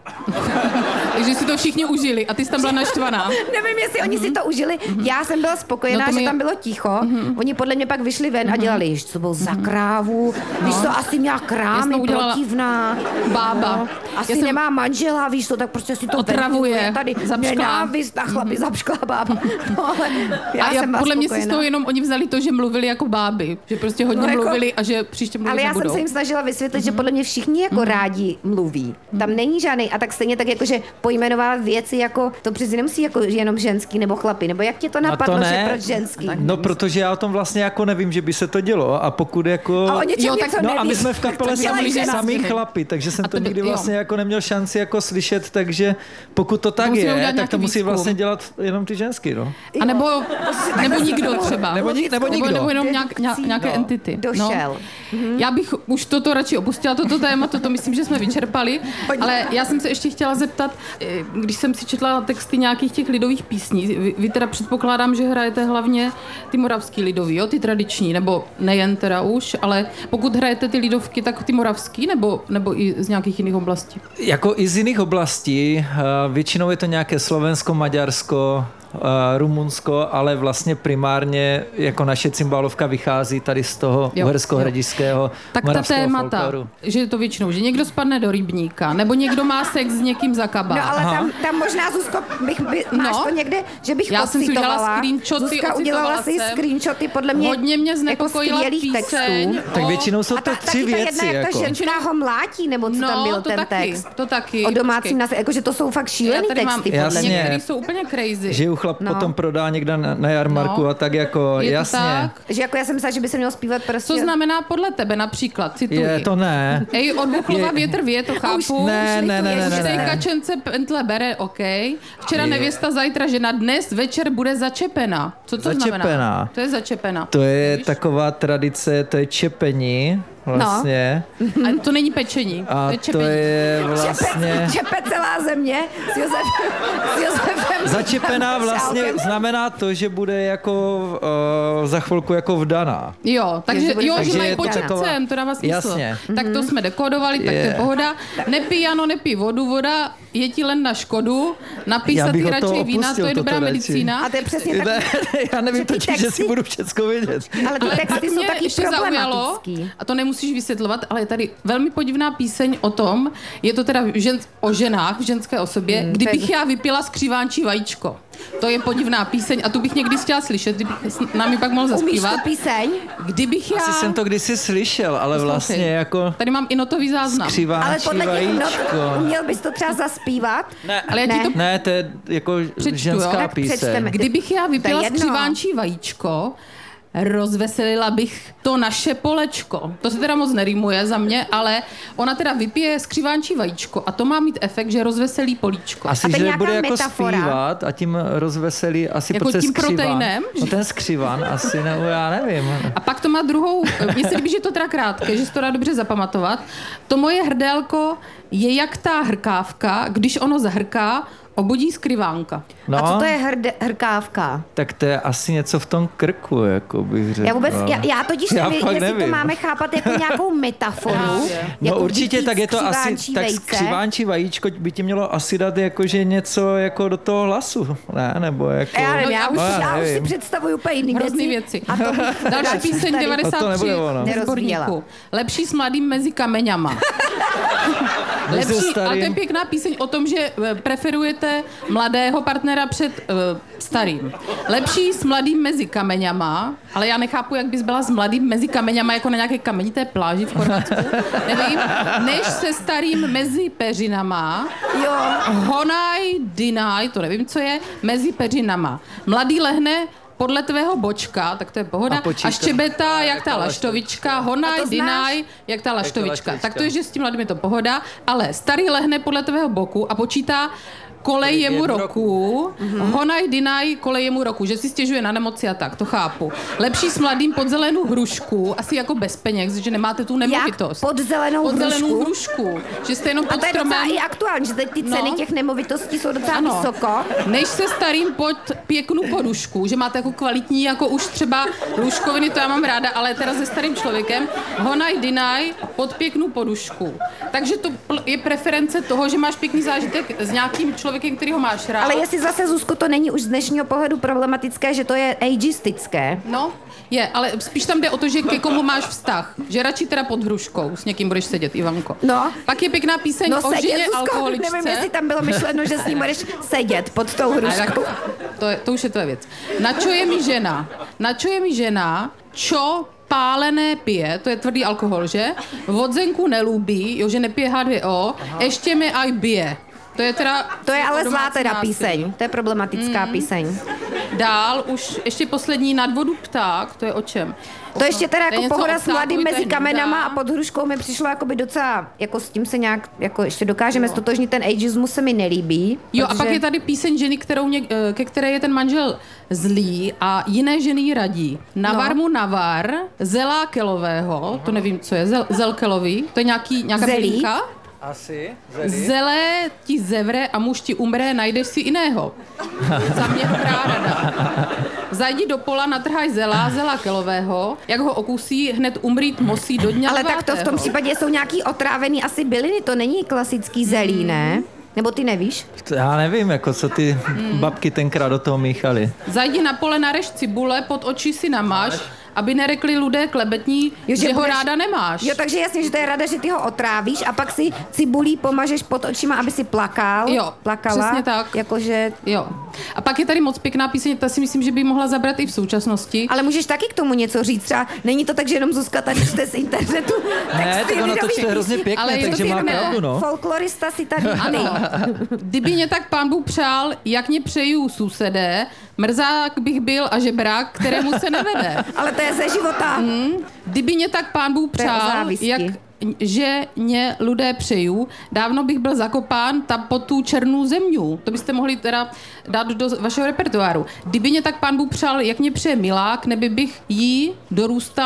Takže si to všichni užili a ty jsi tam byla naštvaná. Nevím, jestli oni si to užili. Já jsem byla spokojená, No to že mi- tam bylo ticho. Oni podle mě pak vyšli ven a dělali, "Jež, co byl za krávu, víš to, asi měla Já krámy, jsem udělala protivná. bába. No, asi Já jsem- nemá manžela, víš to, tak prostě si to Otravuje, ventiluje. Tady zapšklá. nenávist na chlapi, zapšklá bába. No, ale já a já, jsem byla podle mě si z spokojená. toho jenom oni vzali to, že mluvili jako báby. Že prostě hodně No jako- mluvili a že příště mluvit Ale já nebudou. jsem se jim snažila vysvětlit, že podle mě všichni jako rádi mluví. Tam není žádný, a tak stejně tak jako, že pojmenovat věci jako, to přeci nemusí jako jenom ženský nebo chlapi, nebo jak tě to napadlo, to že ne. proč ženský? No, protože já o tom vlastně jako nevím, že by se to dělo a pokud jako... A o něčem Jo, tak- něco No a my nevíš, jsme v kapele tak to dělají sami, ženy. sami chlapi, takže jsem A to to by- nikdy jo. vlastně jako neměl šanci jako slyšet, takže pokud to tak Musíme je, udělat tak nějaký to musí výzkum. vlastně dělat jenom ty ženský, no. A nebo, nebo nikdo třeba. Nebo ni- nebo nikdo. Nebo, nebo jenom nějak, Dedukcí. nějak, nějaké No. entity. Došel. No. Já bych už toto radši opustila, toto téma, toto myslím, že jsme vyčerpali. Ale já jsem se ještě chtěla zeptat, eh, když jsem si četla texty nějakých těch lidových písní, vy, vy teda předpokládám, že hrajete hlavně ty moravský lidový, jo, ty tradiční, nebo nejen teda už, ale pokud hrajete ty lidovky, tak ty moravský, nebo, nebo i z nějakých jiných oblastí? Jako i z jiných oblastí, eh, většinou je to nějaké Slovensko, Maďarsko, eh, Rumunsko, ale vlastně primárně jako naše cymbálovka vychází tady z toho Jo, uhersko-hradišského Tak ta moravského témata, folkloru. že je to většinou, že někdo spadne do rybníka, nebo někdo má sex s někým za kabát. No ale tam, tam možná, Zuzko, bych, by, máš No. to někde, že bych Já jsem si udělala ocitovala. screenshoty, Zuzka udělala ocitovala si jsem. screenshoty podle mě Hodně mě jako znepokojila skvělých píseň. textů. Tak o- většinou jsou A to ta, tři taky ta věci. jedna, jak Jako. ta ženská ho mlátí, nebo co No, tam byl to ten taky, text. to taky, O domácím počkej. nás, jakože to jsou fakt šílený Já tady mám texty, podle Jasně. mě. některý jsou úplně crazy. Že ju chlap No. potom prodá někde na, na jarmarku No. a tak jako, Je to jasně. tak? Že jako já jsem myslela, že by se měl zpívat prostě... Co znamená podle tebe například, cituji. Je, to ne. Ej, od Buchlova Je- větr vě, to chápu. Ne, ne, ne, ne, Už ne, tej ne. kačence pentle bere, OK. Včera Je. nevěsta, zajtra žena, dnes večer bude začepena. Co to znamená? Začepena. To je začepena. To je Víš? taková tradice, to je čepení, vlastně. No. A to není pečení. A to je, to je vlastně... Čepe, čepe celá země s, Josef, s Josefem. Začepená vlastně znamená to, že bude jako uh, za chvilku jako vdaná. Jo, takže, Takže jo, takže že mají je to počet taková- cen, to dává smysl. Jasně. Tak to jsme dekodovali, tak to je Je. pohoda. Nepij, ano, nepij vodu, voda je ti len na škodu. Napij Já se bych ty od toho radši vína, to opustil je dobrá toto radši. medicína. A to je přesně Ne, tak. já nevím že ty totiž, že si texty- budu všecko vědět. Ale ty Ale texty pak jsou mě taky ještě zaujalo, problematický. a to nemusíš vysvětlovat, ale je tady velmi podivná píseň o tom, je to teda žen, o ženách v ženské osobě, Hmm, kdybych to je- já vypila skřivánčí vajíčko. To je podivná píseň a tu bych někdy chtěla slyšet, kdybych nám ji pak mohl Umíš zaspívat. tu píseň? Kdybych já... Asi jsem to kdysi slyšel, ale Poslouchej. vlastně jako Tady mám i notový záznam. Ale skřivánčí podle těch not, vajíčko. uměl bys to třeba zaspívat? Ne, Ale já ti Ne. to ne, to je jako Přečtu, ženská jo? Tak píseň. přečteme. Kdybych já vypila To je jedno. skřivánčí vajíčko, rozveselila bych to naše polečko. To se teda moc nerýmuje za mě, ale ona teda vypije skřivánčí vajíčko a to má mít efekt, že rozveselí políčko. Asi, A to je že nějaká bude jako metafora. zpívat a tím rozveselí asi Jako protože tím skřivan. proteinem? No ten skřivan asi, nebo já nevím. A pak to má druhou, mně se líbí, že je to teda krátké, že se to dá dobře zapamatovat. To moje hrdélko je jak ta hrkávka, když ono zahrká, obudí skřivánka. No, A co to je hrde, hrkávka? tak to je asi něco v tom krku, jako bych řekl. Já vůbec, já, já totiž Já nevím, fakt jestli to nevím. máme chápat jako nějakou metaforu. Právě. No jako určitě, vypít tak je to asi, skřivánčí tak vejce. skřivánčí vajíčko by ti mělo asi dát jakože něco jako do toho hlasu, ne? Nebo jako... Já nevím, No, já, já už, už- já už si nevím. představuji úplně jiný Hrozný věci. věci. A to bych Další radši píseň tady- devadesát tři To nebude ono. ve Nerozvíjela. sborníku. Lepší s mladým mezi kameňama. Mezi Lepší, starým. ale to je pěkná píseň o tom, že eh, preferujete mladého partnera před uh, starým. Lepší s mladým mezi kameňama, ale já nechápu, jak bys byla s mladým mezi kameňama jako na nějaké kamenité pláži v Chorvatsku. Nevím, než se starým mezi peřinama. Jo, Honaj, dinaj, to nevím, co je, mezi peřinama. Mladý lehne podle tvého bočka, tak to je pohoda, A a, počítá. a štěbetá jak ta laštovička, A honaj, to znáš? dinaj, jak ta laštovička. laštovička. Tak to je, že s tím mladým je to pohoda, ale starý lehne podle tvého boku a počítá kolej jemu jemu roku, honaj, dinaj, kolej jemu roku, že si stěžuje na nemoci a tak, to chápu. Lepší s mladým pod zelenou hrušku, asi jako bez peněz, že nemáte tu jak nemovitost. pod zelenou Pod zelenou hrušku. hrušku, že jste jenom A pod to je docela stromem. i aktuální, že teď ty ceny No. těch nemovitostí jsou docela Ano. vysoko. Než se starým pod pěknou podušku, že máte jako kvalitní, jako už třeba lůžkoviny, to já mám ráda, ale teda se starým člověkem, honaj, dinaj, pod pěknou podušku. Takže to pl- je preference toho, že máš pěkný zážitek s nějakým člověkem, který ho máš rád. Ale jestli zase, Zuzko, to není už z dnešního pohledu problematické, že to je ageistické. No, je, ale spíš tam jde o to, že ke komu máš vztah. Že radši teda pod hruškou s někým budeš sedět, Ivanko. No. Pak je pěkná píseň No o sedět, ženě Zuzko, alkoholičce. nevím, jestli tam bylo myšleno, že s ním budeš sedět pod tou Ale hruškou. tak, to, je, to už je tvoje věc. Na čo je mi žena? Na čo je mi žena, čo pálené pije, to je tvrdý alkohol, že? Vodzenku nelúbí, jo, že nepije há dvě ó, ještě mě aj bije. To je teda... To je ale zlá domácí teda násilí. píseň. To je problematická píseň. Dál už ještě poslední nad vodu pták, to je o čem? To ještě teda To je jako něco pohoda o s mladým ptákovi, to mezi je kamenama nuda. a pod hruškou mi přišlo jakoby docela, jako s tím se nějak, jako ještě dokážeme stotožnit, ten ageismus se mi nelíbí. Jo, a protože- pak je tady píseň ženy, kterou něk, eh, ke které je ten manžel zlý a jiné ženy jí radí. Navar No. mu navar, zelá kelového, to nevím, co je, zel, zelkelový, to je nějaký, nějaká Zelí? bylinka. Asi? Zelé ti zevre a muž ti umře, najdeš si jiného. Za mě dobrá rada. Zajdi do pola, natrhaj zela, zela kelového, jak ho okusí, hned umřít musí do dňa Ale tak to v tom devátého. případě jsou nějaký otrávený asi byliny, to není klasický zelí, ne? Nebo ty nevíš? To já nevím, jako co ty babky tenkrát do toho míchaly. Zajdi na pole, narež cibule, pod oči si namáš, aby nerekli lidé klebetní, Jo, že, že ho budeš- ráda nemáš. Jo, takže jasně, že to je rada, že ty ho otrávíš a pak si cibulí pomažeš pod očima, aby si plakal. Jo, plakala. přesně tak. Jakože... Jo. A pak je tady moc pěkná píseň, ta si myslím, že by mohla zabrat i v současnosti. Ale můžeš taky k tomu něco říct, třeba není to tak, že jenom Zuzka tady čte z internetu. Ne, texty tak ono to lidových čte hrozně písní. pěkně, Ale je to takže má pěkné. pravdu, no. Folklorista si tady Ano. Kdyby mě tak pán Bůh přál, jak mě přeju sousedé, mrzák bych byl a žebrák, kterému se nevede. Ale to je ze života. Hmm. Kdyby mě tak pán Bůh To je o přál, závisti. jak že mě lidé přeju, dávno bych byl zakopán tam pod tu černou zemňu. To byste mohli teda dát do vašeho repertoáru. Kdyby mě tak pán Bůh přál, jak mě přeje milák, neby bych jí dorůstal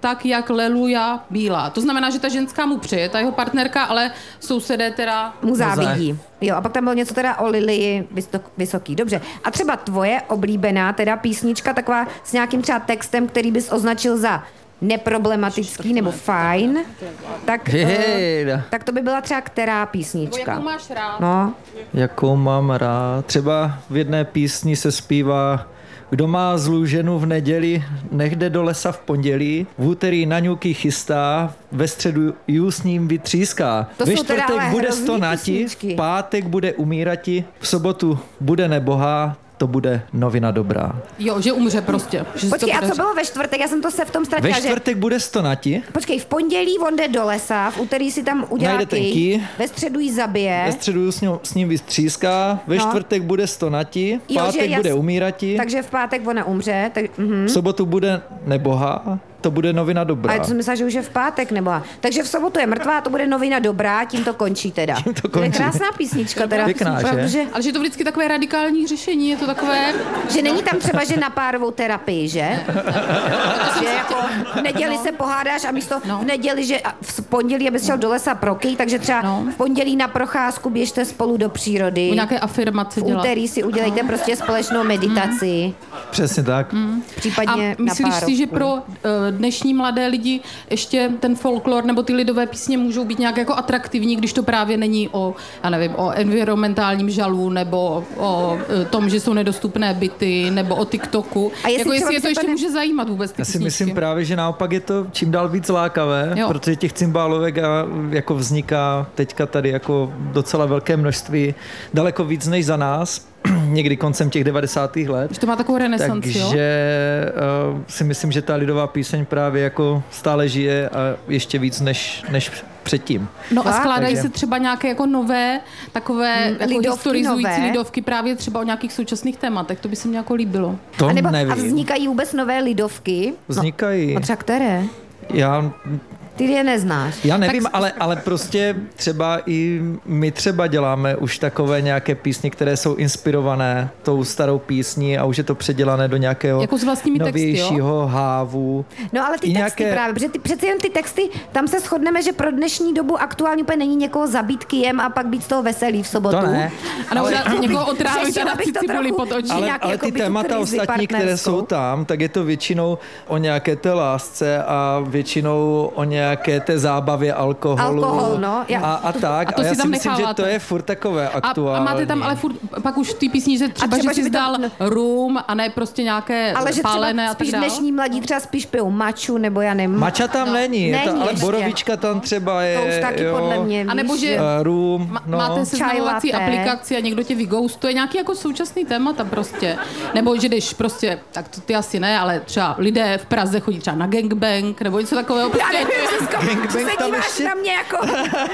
tak, jak Leluja bílá. To znamená, že ta ženská mu přeje, ta jeho partnerka, ale sousedé teda... Mu závidí. Jo, a pak tam bylo něco teda o Lilii Vysoký. Dobře. A třeba tvoje oblíbená teda písnička, taková s nějakým třeba textem, který bys označil za neproblematický nebo fajn, tak, uh, tak to by byla třeba která písnička? Jakou máš rád? No. Jakou mám rád? Třeba v jedné písni se zpívá: kdo má zlou ženu v neděli, nech jde do lesa v pondělí, v úterý na ňuky chystá, ve středu ju s ním vytříská. To ve jsou teda čtvrtek ale bude hrozný stonati, písničky. v pátek bude umírati, v sobotu bude nebohá, to bude novina dobrá. Jo, že umře prostě. Že Počkej, to a co bylo ve čtvrtek? Já jsem to se v tom ztratila. Ve čtvrtek že... bude stonati. Počkej, v pondělí on jde do lesa, v úterý si tam udělá Najde ten kij, kij. ve středu jí zabije. Ve středu s ním, s ním vystříská, ve No. čtvrtek bude stonati, v Jo, že pátek jas- bude umírati, Takže v pátek ona umře. Tak, mhm. v sobotu bude nebohá, to bude novina dobrá. A já jsem myslela, že už je v pátek nebo. Takže v sobotu je mrtvá, to bude novina dobrá, tím to končí teda. Tím to To je končí. krásná písnička teda. Pěkná, že? Protože, Ale že je to vždycky takové radikální řešení, je to takové... že není tam třeba, že na párovou terapii, že? Že jako v neděli se pohádáš a místo No. v neděli, že a v pondělí, abys šel do lesa pro kyj, takže třeba No. v pondělí na procházku běžte spolu do přírody. O nějaké afirmace V dělat. úterý si udělejte prostě společnou meditaci. Přesně tak. Případně A myslíš na párovku. si, že pro uh, dnešní mladé lidi ještě ten folklor nebo ty lidové písně můžou být nějak jako atraktivní, když to právě není o, já nevím, o environmentálním žalu nebo o uh, tom, že jsou nedostupné byty nebo o TikToku. A jestli jako třeba jestli je to by se ještě to ne- může zajímat vůbec ty Já si písničky. myslím právě, že naopak je to čím dál víc lákavé, Jo. protože těch cymbálovek a, jako vzniká teďka tady jako docela velké množství, daleko víc než za nás, někdy koncem těch devadesátých let. Že to má takovou renesanci, jo? Takže uh, si myslím, že ta lidová píseň právě jako stále žije a ještě víc než, než předtím. No a Fakt? skládají Takže- se třeba nějaké jako nové, takové Mm, jako lidovky historizující nové. lidovky právě třeba o nějakých současných tématech, to by se mi jako líbilo. To a, nebo, a nevím. vznikají vůbec nové lidovky? Vznikají. A třeba které? Já Ty je neznáš. Já nevím, Tak- ale, ale prostě třeba i my třeba děláme už takové nějaké písně, které jsou inspirované tou starou písní a už je to předělané do nějakého Jako s vlastními texty, jo? novějšího hávu. No ale ty I texty nějaké- právě, protože ty, přece jen ty texty, tam se shodneme, že pro dnešní dobu aktuálně úplně není někoho zabít kyjem a pak být z toho veselý v sobotu. To ne. A nebo Ale- někoho otrávit a Řešila dát bych si to cibuli trochu- pod oči. Ale- Ale, nějaký ale jako ty by tu témata krizi ostatní, které partnerskou. jsou tam, tak je to většinou o nějaké té lásce a většinou o nějaké té zábavě alkoholu. Alkohol, no. Já- a, a tak. a to a já si si tam myslím, že to necháváte. je furt takové A, aktuální. a máte tam ale furt, pak už v té písni, že třeba, třeba, že že jsi by to- dal rum a ne prostě nějaké Ale že pálené třeba a tak spíš dále. dnešní mladí třeba spíš pijou maču, nebo já nevím. Mača tam No. není, je Není to, ale ještě. borovička tam třeba je. To už taky jo, podle mě, A nebo víš, že- eh, Rum, Ma- no. Máte seznamovací Čaj latte. aplikaci a někdo tě vyghostuje, nějaký jako současný témata prostě. Nebo že jdeš prostě, tak to ty asi ne, ale třeba lidé v Praze chodí třeba na gangbang, nebo něco takového. Já Prostě, nevím, Zuzko, že se tam díváš ještě- na mě jako...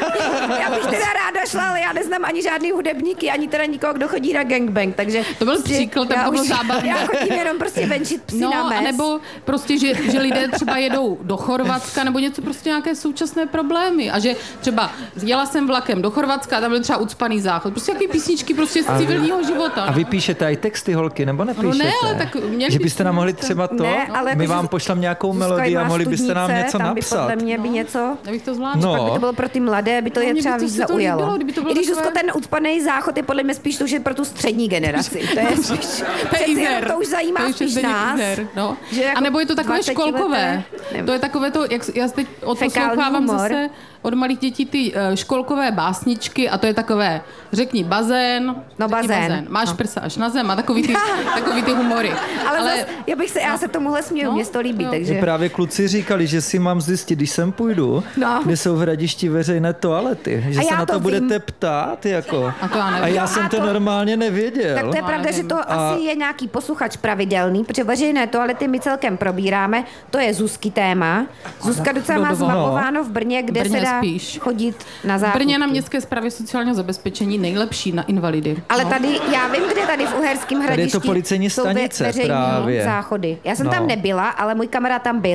Já bych teda ráda šla, ale já neznám ani žádný hudebníky, ani teda nikoho, kdo chodí na gangbang, takže... To byl prostě příklad, ten já to bylo už- zábavné. Já chodím jenom prostě venčit psy no, na mes. a nebo prostě, že, že lidé třeba jedou do Chorvatska, nebo něco prostě nějaké současné problémy. A že třeba jela jsem vlakem do Chorvatska a tam byl třeba ucpaný záchod. Prostě nějaké písničky prostě z civilního života. A vy píšete i texty, holky, nebo nepíšete? ne, ale tak měli Že byste nám mohli byste- třeba to, Ne, ale my jako, vám že- pošlem nějakou Zuzka melodii a má mohli byste nám studnice, něco tam by napsat. podle mě by něco... Já bych to zvládla. No. Pak by to bylo pro ty mladé, by to No, je mně by třeba to víc se to zaujalo. líbilo, kdyby to bylo I když takové- Zuzko, ten ucpaný záchod je podle mě spíš to, že pro tu střední generaci. To je spíš... To je přeci jenom Izer. To už zajímá To je spíš Zdeněk nás. Izer, no. Že jako A nebo je to takové dvacetileté, školkové. nevím. To je takové to, jak já teď odposlouchávám humor. zase od malých dětí ty uh, školkové básničky a to je takové, řekni bazén, No, řekni bazén. máš No. prsa až na zem a takový ty, takový ty humory. Ale, ale zas, já, bych se, já se tomuhle směju, No, mě to líbí, jo. takže... Mě právě kluci říkali, že si mám zjistit, když sem půjdu, No. kde jsou v Hradišti veřejné toalety, že A se já na to, to budete vím. ptát, jako. A to já nevím. A já A jsem to, to- normálně nevěděl. Tak to je Já pravda, že nevím. to A- asi je nějaký posluchač pravidelný, protože veřejné toalety my celkem probíráme, to je Zuzky téma. Zuzka docela má Dodovo. zmapováno v Brně, kde Brně se dá spíš. chodit na V zákupky. Brně na městské správě sociálního zabezpečení nejlepší na invalidy. Ale no. tady, já vím, kde tady v Uherském Tady je Hradišti to policejní jsou ve- stanice veřejný právě. záchody. Já jsem No. tam nebyla, ale můj kamarád tam byl.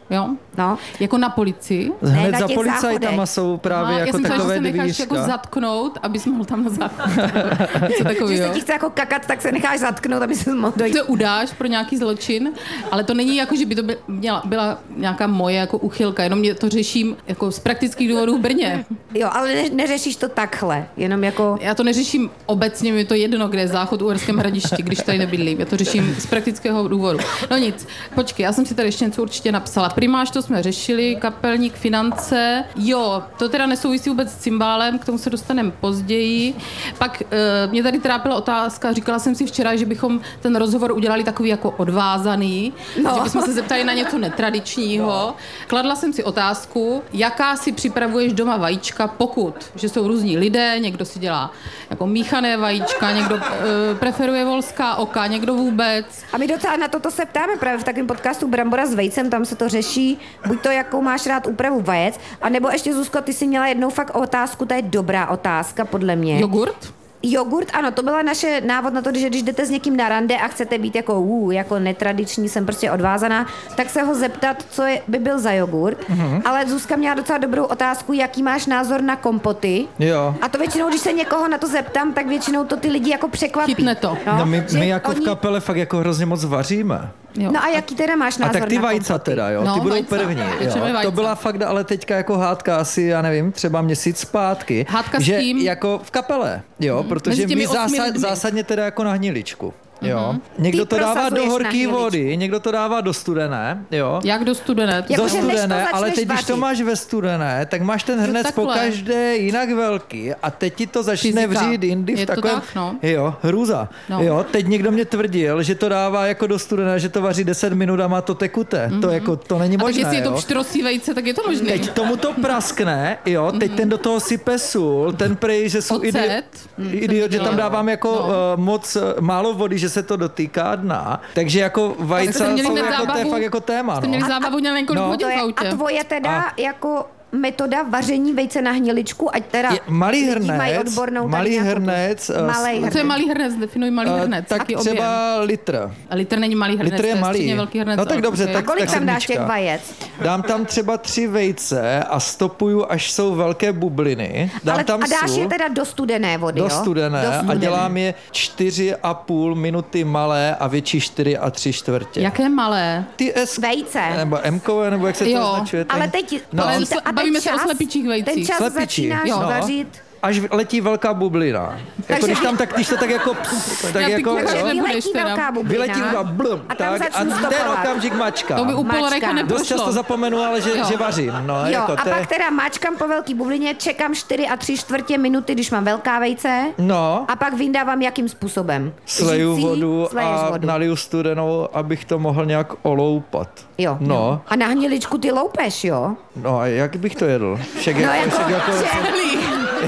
Jo? No. Jako na policii? Hned na za těch policajtama záchodech. jsou právě Aha, jako já jsem takové že se necháš jako dvířka. zatknout, abys mohl tam na záchod. Co takový, Když jo? se ti chce jako kakat, tak se necháš zatknout, aby se mohl dojít. To udáš pro nějaký zločin, ale to není jako, že by to by měla, byla nějaká moje jako uchylka, jenom mě to řeším jako z praktických důvodů v Brně. Jo, ale ne, neřešíš to takhle, jenom jako... Já to neřeším obecně, mi je to jedno, kde je záchod u Uherském Hradišti, když tady nebydlím. Já to řeším z praktického důvodu. No nic, počkej, já jsem si tady ještě něco určitě napsala. Primář, to jsme řešili, kapelník, finance. Jo, to teda nesouvisí vůbec s cymbálem, k tomu se dostaneme později. Pak e, mě tady trápila otázka, říkala jsem si včera, že bychom ten rozhovor udělali takový jako odvázaný, no. Že bychom se zeptali na něco netradičního. No. Kladla jsem si otázku, jaká si připravuješ doma vajíčka, pokud, že jsou různí lidé, někdo si dělá jako míchané vajíčka, někdo e, preferuje volská oka, někdo vůbec. A my docela na toto se ptáme právě v takovém podcastu Brambora s vejcem, tam se to řeší, buď to, jakou máš rád úpravu vajec, anebo ještě, Zuzko, ty si měla jednou fakt otázku, to je dobrá otázka, podle mě. Jogurt? Jogurt, ano, to byla naše návod na to, že když jdete s někým na rande a chcete být jako uh, jako netradiční, jsem prostě odvázaná, tak se ho zeptat, co je, by byl za jogurt. Mm-hmm. Ale Zuzka měla docela dobrou otázku, jaký máš názor na kompoty. Jo. A to většinou, když se někoho na to zeptám, tak většinou to ty lidi jako překvapí. Chytne to. No, no my, že my jako oni... v kapele fakt jako hrozně moc vaříme. Jo. No a jaký teda máš názor A tak ty na vajca kompoty? teda, jo, No, ty budou vajca. první. Většinou Jo. vajca. To byla fakt ale teďka jako hádka asi, já nevím, třeba měsíc zpátky. Hádka s že kým? jako v kapele, jo, Mezi protože těmi my osmi zásad, lidmi. zásadně teda jako na hniličku. Jo. Mhm. Někdo Ty to dává do prosazuješ na horké hniličku. vody, někdo to dává do studené, jo. Jak do studené? Jako, do že než to studené, ale začneš teď, když to vařit. máš ve studené, tak máš ten hrnec po takhle. každé jinak velký a teď ti to začne Fyzika. vřít jindy v Je to takovém... tak, no. Jo, hrůza. No. Jo, teď někdo mě tvrdil, že to dává jako do studené, že to vaří deset minut a má to tekuté. Mm-hmm. To jako, to není A tak možné, jestli je to jo. pštrosí vejce, tak je to možné. Teď tomu to praskne, jo, teď ten do toho sype sůl, ten prej, že jsou Ocet. idiot, Mm, idiot že jsem tam viděla. dávám jako No. uh, moc uh, málo vody, že se to dotýká dna, takže jako vajca jste měli jsou hned jako, to je zábavu- fakt jako téma, Jste no. měli zábavu na několik No. hodin To v je, autě. a tvoje teda A- jako metoda vaření vejce na hniličku, ať teda Je, malý lidi mají hrnec, odbornou tady malý nějakou tu- hrnec, uh, Malej A co je malý hrnec? Definuj malý uh, hrnec. tak Jaký třeba objem? litr. A litr není malý hrnec, Litr je to je malý. středně velký hrnec. No tak dobře, ok. tak- A kolik tam dáš sedmička. těch vajec? Dám tam třeba tři vejce a stopuju, až jsou velké bubliny. Dám Ale, tam a dáš sůl. je teda do studené vody, Do jo? studené, Do a studené. dělám je čtyři a půl minuty malé a větší čtyři a tři čtvrtě. Jaké malé? Ty S... Vejce. Nebo M-kové, nebo jak se to Jo, označuje? ten- Ale teď, No, Ale počítá- sle- a ten bavíme se o čas- slepičích vejcích. Ten čas Slepičí, začínáš jo. vařit. až letí velká bublina. Jako když tam tak, když to tak jako... Pst, tak Já ty jako kuchaře jo, nebudeš Vyletí teda. velká bublina. vyletí a blum, A tam tak, a začnu ten stopovat. okamžik mačka. To by u Mačka. Poloreka Dost neprošlo. často zapomenu, ale že, Jo. že vařím. No, Jo, jako, a to je- pak teda mačkám po velký bublině, čekám čtyři a tři čtvrtě minuty, když mám velká vejce. No, A pak vyndávám jakým způsobem? sleju Žící, vodu sleješ a vodu. naliju studenou, abych to mohl nějak oloupat. Jo. No, A na hniličku ty loupeš, jo? no a jak bych to jedl? Však No jako, jako, však jako, že, Celý.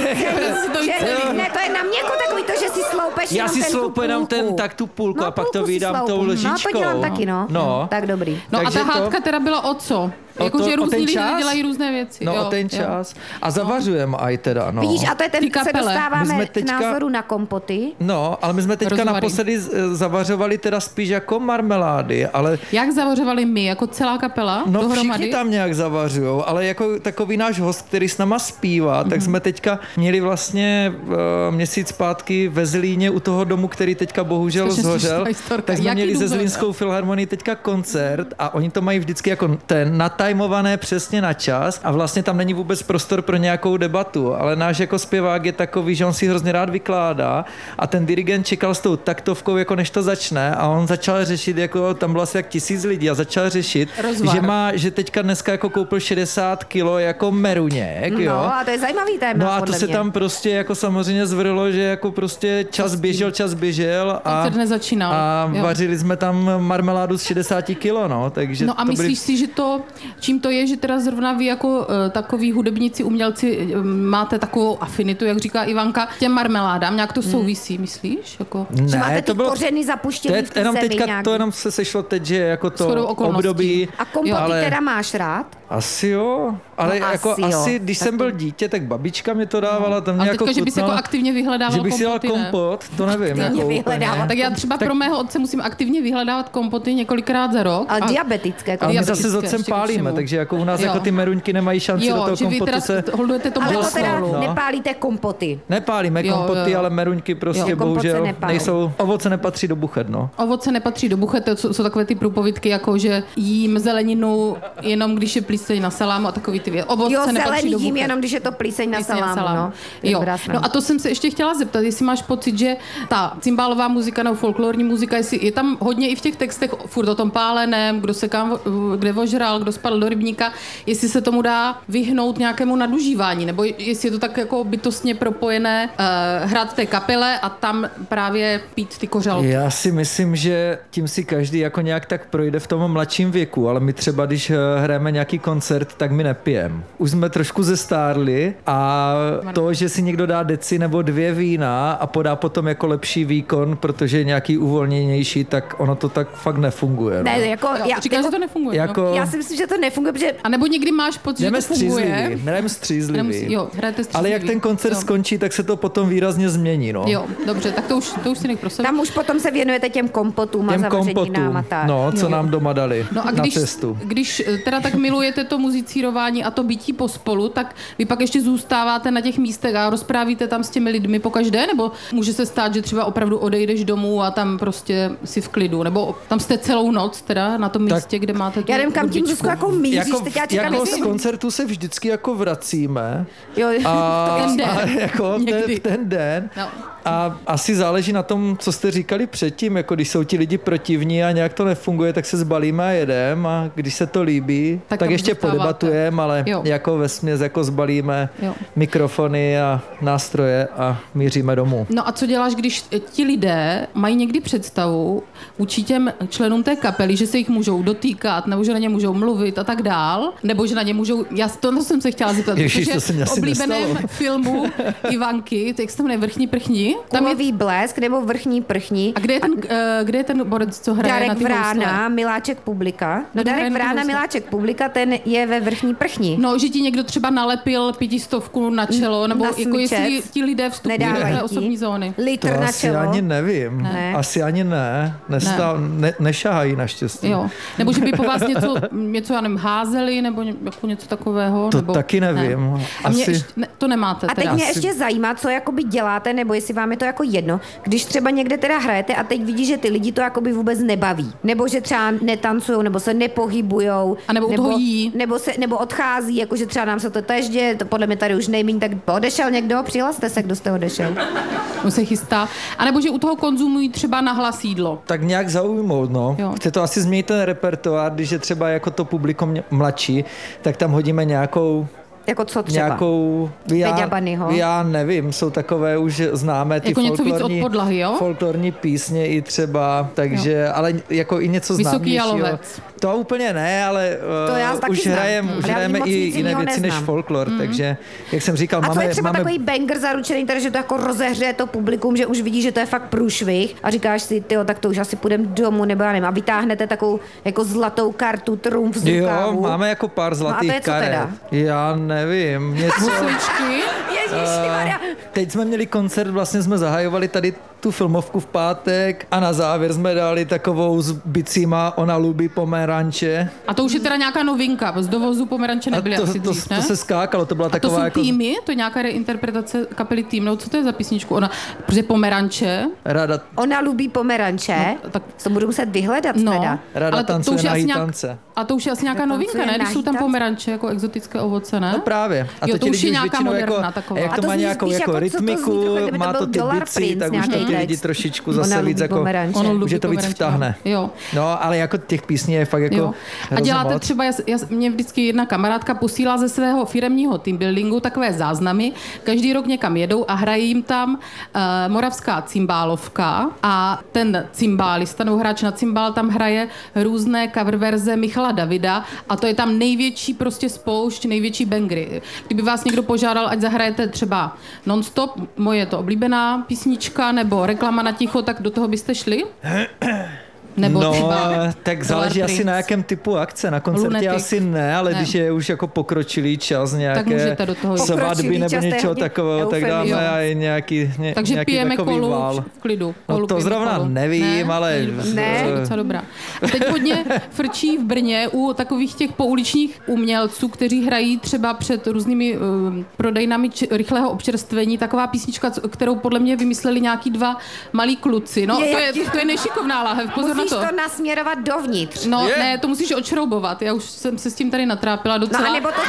To že, je celý. ne, to je na mě jako takový to, že si sloupeš já jenom si ten tu sloupu jenom ten, půlku. tak tu půlku No, a pak to půlku si vydám tou sloupu. lžičkou. No, to dělám taky, no. No. Tak dobrý. No a Takže ta to- hádka teda byla o co? O Jakože to- o různí ten lidé čas? dělají různé věci. No jo, o ten jo. čas. A zavařujeme aj teda, no. Vidíš, a to je ten, Ty se kapele. My dostáváme jsme k teďka- názoru na kompoty. No, ale my jsme teďka Rozvary. naposledy z- zavařovali teda spíš jako marmelády, ale Jak zavařovali my, jako celá kapela no dohromady? všichni tam nějak zavařujou, ale jako takový náš host, který s náma zpívá, Mhm. tak jsme teďka měli vlastně uh, měsíc zpátky ve Zlíně u toho domu, který teďka bohužel Strašně zhořel, slušná historka. tak jsme Jaký měli dům ze zhořel? Zlínskou filharmonii teďka koncert a oni to mají vždycky jako ten natajmované přesně na čas a vlastně tam není vůbec prostor pro nějakou debatu, ale náš jako zpěvák je takový, že on si hrozně rád vykládá a ten dirigent čekal s tou taktovkou, jako než to začne a on začal řešit, jako tam bylo asi jak tisíc lidí a začal řešit, Rozvar. že má, že teďka dneska jako koupil šedesát kilo jako meruněk, jo. No, a to je zajímavý téma, No a to podle se mě. tam prostě jako samozřejmě zvrlo, že jako prostě čas běžel, čas běžel a, Koncert nezačínal, a jo. vařili jsme tam marmeládu z šedesát kilo, no, takže No a to myslíš byly... si, že to, čím to je, že teda zrovna vy jako uh, takový hudebníci, umělci uh, máte takovou afinitu, jak říká Ivanka, těm marmeládám, nějak to souvisí, myslíš? Jako... Že máte Ne, ty to bylo... kořeny To zapuštěný je v té jenom zemi teďka, nějak. to jenom se sešlo teď, že jako Shodou to okolností. období, A kompoty Jo, ale... ale teda máš rád? Asi jo, ale No jako asi asi, jo. když Tak jsem byl to- dítě, tak babička mi to dávala, tam mě Ale jako teďka, že bys jako chutnalo, aktivně vyhledával že bych si dala kompoty, ne? kompot, to nevím. Jako Aktivně úplně. vyhledávat. Tak já třeba pro mého otce musím aktivně vyhledávat kompoty několikrát za rok. Ale diabetické Ale my kompoty. zase s otcem ještě k pálíme, všemu. takže jako u nás Jo. jako ty meruňky nemají šanci do Jo, toho že vy kompotu teda se... holdujete tomu Ale to alkoholu. teda no. nepálíte kompoty. Nepálíme Jo, kompoty, jo, jo. ale meruňky prostě Jo, kompoty se bohužel nepálí. nejsou, ovoce nepatří do buchet, no. Ovoce nepatří do buchet, to jsou, jsou takové ty průpovídky, jako že jím zeleninu jenom když je plíseň na salámu a takový ty věci. Ovoce Jo, nepatří zelený do jím, buchet. jenom když je to plíseň na Plíseň salámu, no. Jo. Dobrá strana. No a to jsem se ještě chtěla zeptat, jestli máš pocit, že ta cymbálová muzika nebo folklorní muzika, jestli je tam hodně i v těch textech furt o tom páleném, kdo se kam, kde ožral, kdo spadl do rybníka, jestli se tomu dá vyhnout nějakému nadužívání, nebo jestli je to tak jako bytostně propojené uh, hrát v té kapele a tam právě pít ty kořalky. Já si myslím, že tím si každý jako nějak tak projde v tom mladším věku, ale my třeba, když eh, hrajeme nějaký koncert, tak my nepijem. Už jsme trošku zestárli a to, že si někdo dá deci nebo dvě vína a podá potom jako lepší výkon, protože je nějaký uvolněnější, tak ono to tak fakt nefunguje. No. Ne, jako, Jo, já, říkáš, jako, že to nefunguje. Jako- No. já si myslím, že to nefunguje, protože A nebo někdy máš pocit, Jdeme že to funguje. střízlivý, jdeme střízlivý. Nemusí- jo, hrajete Ale střízlivý. jak ten koncert Jo. skončí, tak se to potom výrazně změní. No. Jo, dobře, tak to už, to už si nech pro sebe. tam už potom se věnujete těm kompotům a Těm zavařeninám kompotům, a tak. no, co Jo. nám doma dali No a na když, cestu. když teda tak milujete to muzicírování a to bytí pospolu, tak vy pak ještě zůstáváte na těch místech a rozprávíte tam s těmi lidmi pokaždé, nebo může se stát, že třeba opravdu odejdeš domů a tam prostě si v klidu, nebo tam jste celou noc teda na tom Tak- místě, kde máte tu Já nevím, kam tím hudbičku. Zuzku jako míříš, Jako, teď já čekám, jako z jestli... koncertu se vždycky jako vracíme Jo, a, Ten den. a jako ten, Někdy. ten den No. a asi záleží na tom, co jste říkali předtím, jako když jsou ti lidi protivní a nějak to nefunguje, tak se zbalíme a jedem a když se to líbí, Tak tak, tam tak ještě zůstáváte. podebatujeme, ale Jo. jako vesměs jako zbalíme Jo. mikrofony a nástroje a míříme domů. No a co děláš, když ti lidé mají někdy představu vůči těm členům té kapely, že se jich můžou dotýkat, nebo že na ně můžou mluvit a tak dál, nebo že na ně můžou, já to no, jsem se chtěla zeptat, Ježiš, protože to se mi v asi oblíbeném nestalo. filmu Ivanky, tak se to jmenuje Vrchní prchni, tam je, Kulový blesk nebo vrchní prchní. a kde je ten, uh, kde je ten borec, co hraje na Darek ty housle? Vrána, Miláček Publika. No Kdo hraje Darek na ty Vrána, housle? Miláček Publika, ten je ve vrchní prchní. No, že ti někdo třeba nalepil pětistovku na čelo, nebo Na jako smyčec. jestli ti lidé vstupují do Nedávají té ti. osobní zóny. Litr To na asi čelo. ani nevím. Ne. Asi ani ne. Nestá, ne. nešahají naštěstí. Jo. Nebo že by po vás něco, něco já nevím, házeli, nebo ně, jako něco takového. To nebo, taky nevím. Ne. A mě Asi- ještě, ne, to nemáte A teď teda. mě Asi- ještě zajímá, co jakoby děláte, nebo jestli vám je to jako jedno, když třeba někde teda hrajete a teď vidíš, že ty lidi to jakoby vůbec nebaví. Nebo že třeba netancujou, nebo se nepohybujou. A nebo u toho jí. Nebo, se, nebo odchází, jakože třeba nám se to tež děje, to podle mě tady už nejmíň, tak odešel někdo, přihlaste se, kdo jste odešel. On se chystá. A nebo že u toho konzumují třeba nahlas jídlo. Tak nějak zaujmout, no. Jo. Chce to asi změnit ten repertoár, když je třeba jako to publikum mladší, tak tam hodíme nějakou Jako co třeba? nějakou, já, Peďa Bunnyho? já nevím, jsou takové už známé ty Jako něco víc folklorní, od podlahy, jo? folklorní písně i třeba, takže, ale jako i něco Vysoký známějšího. jalovec. To úplně ne, ale To já uh, taky už znám. hrajeme, Hmm. už Ale já hrajeme moc i nic jiné jiného věci než neznám. folklor, takže, jak jsem říkal, A co máme, je třeba máme takový banger zaručený, teda, že to jako rozehřeje to publikum, že už vidí, že to je fakt průšvih a říkáš si, tyjo, tak to už asi půjdeme domů, nebo já nevím, a vytáhnete takovou jako zlatou kartu trumf z Jo, rukávu. máme jako pár zlatých No a to je co karet. teda? Já nevím, něco... Husličky. Ježišimarja. Teď jsme měli koncert, vlastně jsme zahajovali tady tu filmovku v pátek a na závěr jsme dali takovou s bicíma Ona lubí pomeranče. A to už je teda nějaká novinka, z dovozu pomeranče A nebyly to, asi to, dřív, to, ne? se skákalo, to byla A to taková jsou jako týmy? To je nějaká reinterpretace kapely Tým? No, co to je za písničku? Ona, protože pomeranče, rada, Ona lubí pomeranče, No, tak- to budu muset vyhledat no, teda. rada ale to, to tancuje už je nahý asi nějak, tance. a to už je asi nějaká Rada novinka, tancuje ne? Když jsou tam nahý pomeranče jako exotické ovoce, ne? No právě. A Jo, to to ti už lidi je už nějaká většinou moderna jako, taková. jak A to to má zní nějakou spíš jako jako, co to zní, rytmiku, jako kdyby to má byl to ty Dollar bicí, Prince tak už to ty nějaký lidi text. trošičku Ona zase lubí víc jako, pomeranče. Ono lubí že to víc pomeranče, vtáhne. jo. No, ale jako těch písní je fakt jako Jo. A hrozně děláte moc. třeba, já, já, mě vždycky jedna kamarádka posílá ze svého firemního teambuildingu takové záznamy. Každý rok někam jedou a hraje jim tam uh, moravská cymbálovka a ten cymbálista nebo hráč na cymbál tam hraje různé cover verze Michala Davida a to je tam největší prostě spoušť, největší bangry. Kdyby vás někdo požádal, ať zahrajete třeba Non-stop, moje je to oblíbená písnička, nebo Reklama na ticho, tak do toho byste šli? Nebo no, třeba tak záleží asi na jakém typu akce. Na koncertě Lunatic. asi ne, ale Ne. když je už jako pokročilý čas nějaké můžete do toho jít. svatby Pokročilý nebo čas, to je něčeho hodně takového, tak eufemismus. dáme aj nějaký, ně, Takže nějaký pijeme takový kolu vál. v klidu. No Kolu to pijeme zrovna kolu. nevím, ne? ale- Ne. To je docela dobrá. A teď hodně frčí v Brně u takových těch pouličních umělců, kteří hrají třeba před různými uh, prodejnami či, rychlého občerstvení. Taková písnička, c- kterou podle mě vymysleli nějaký dva malí kluci. No, Je, to, jak je, ti- to je nešikovná láhev, pozor Musíš na to. to nasměrovat dovnitř. No, Je. ne, to musíš odšroubovat. Já už jsem se s tím tady natrápila docela. No a nebo to...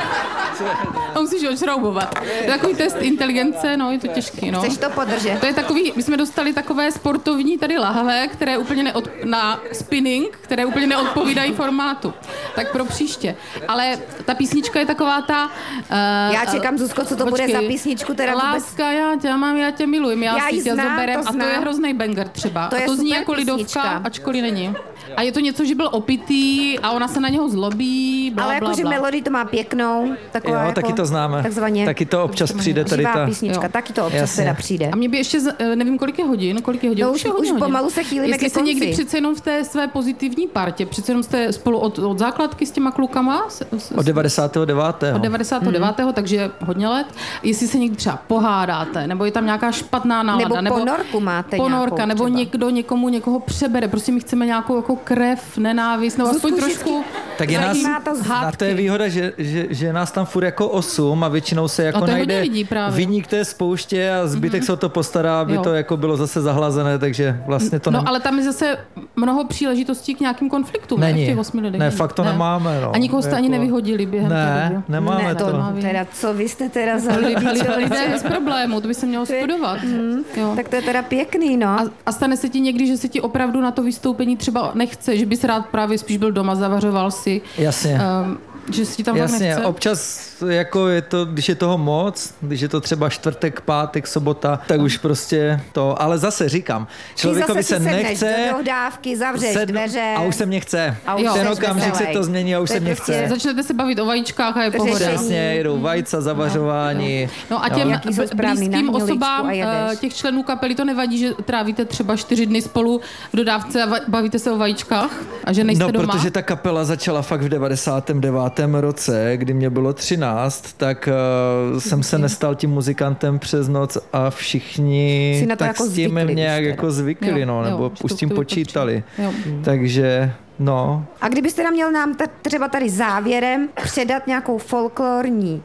To musíš odšroubovat. To je takový test inteligence, no, je to těžký, no. Chceš to podržet? To je takový, my jsme dostali takové sportovní tady lahve, které úplně neod, na spinning, které úplně neodpovídají formátu. Tak pro příště. Ale ta písnička je taková ta... Uh, Já čekám, Zuzko, co to bude za písničku, teda vůbec... Láska, já tě mám, já tě miluji, já, Já si ji tě znám, zaberem. to A to je znám. hrozný banger třeba. To je a to zní super jako lidovka, písnička. ačkoliv není. A je to něco, že byl opitý a ona se na něho zlobí, bla, Ale bla, jakože bla. melodii to má pěknou. Taková Jo, jako, taky to známe. Takzvaně Taky to občas přijde tady živá ta... písnička, Jo. taky to občas Jasně. teda přijde. A mě by ještě, z- eh, nevím, kolik je hodin, kolik je hodin. No už- je hodně už hodin. pomalu se chýlíme Jestli ke se někdy konci. přece jenom v té své pozitivní partě, přece jenom jste spolu od, od základky s těma klukama, s, s, Od devadesátého devátého od devadesátého devátého Hmm. takže hodně let. Jestli se někdy třeba pohádáte, nebo je tam nějaká špatná nálada, Nebo ponorku máte ponorka, nějakou nebo třeba. někdo někomu někoho přebere. Prostě my chceme nějakou jako krev, nenávist, nebo aspoň Zuzku, trošku Tak je nás, Zajímá to z na hádky. to je výhoda, že, že, že nás tam furt jako osm a většinou se jako A to je hodně najde lidí právě. viník té spouště a zbytek mm-hmm. se o to postará, aby Jo. to jako bylo zase zahlazené, takže vlastně to No, nem- ale tam je zase mnoho příležitostí k nějakým konfliktům. Ne, Není. v těch osmi lidech. Ne, Není. fakt to nemáme, no. A nikoho jste ani Jako- nevyhodili během té Ne, doby. nemáme Ne, to. to, Máme. teda, co vy jste teda za lidi, Lidé člověče? bez problémů, to by se mělo studovat. Jo. Tak to je teda pěkný, no. A, a stane se ti někdy, že se ti opravdu na to vystoupení třeba nechce, že bys rád právě spíš byl doma, zavařoval si, Jasně. um, že si ti tam fakt Jasně, nechce? občas jako je to, když je toho moc, když je to třeba čtvrtek, pátek, sobota, tak už prostě to, ale zase říkám, Ty člověkovi zase se si sedneš nechce, do dohdávky, zavřeš sednu- dveře. a už se mě chce. A už Jo. Ten seš okamžik se veselej. to změní a už To se je mě prostě- chce. Začnete se bavit o vajíčkách a je pohoda. Řešení. Přesně, jedou vajca, zavařování. No a těm Jaký jsou správný, blízkým na hniličku osobám a jedeš. eh, těch členů kapely to nevadí, že trávíte třeba čtyři dny spolu v dodávce a va- bavíte se o vajíčkách a že nejste No, doma? protože ta kapela začala fakt v devadesátém devátém roce, kdy mě bylo třináct, tak uh, jsem se nestal tím muzikantem přes noc a všichni Si na to tak jako s tím zvykli nějak už teda. jako zvykli, Jo, no, jo, nebo že už to s tím k tobě počítali. patří. Jo. Takže, no, A kdybyste nám měl nám t- třeba tady závěrem předat nějakou folklorní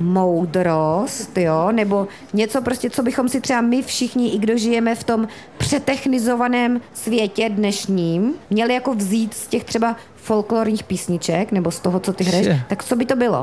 moudrost, jo, nebo něco prostě, co bychom si třeba my všichni, i kdo žijeme v tom přetechnizovaném světě dnešním, měli jako vzít z těch třeba folklorních písniček, nebo z toho, co ty hraješ, Je. tak co by to bylo?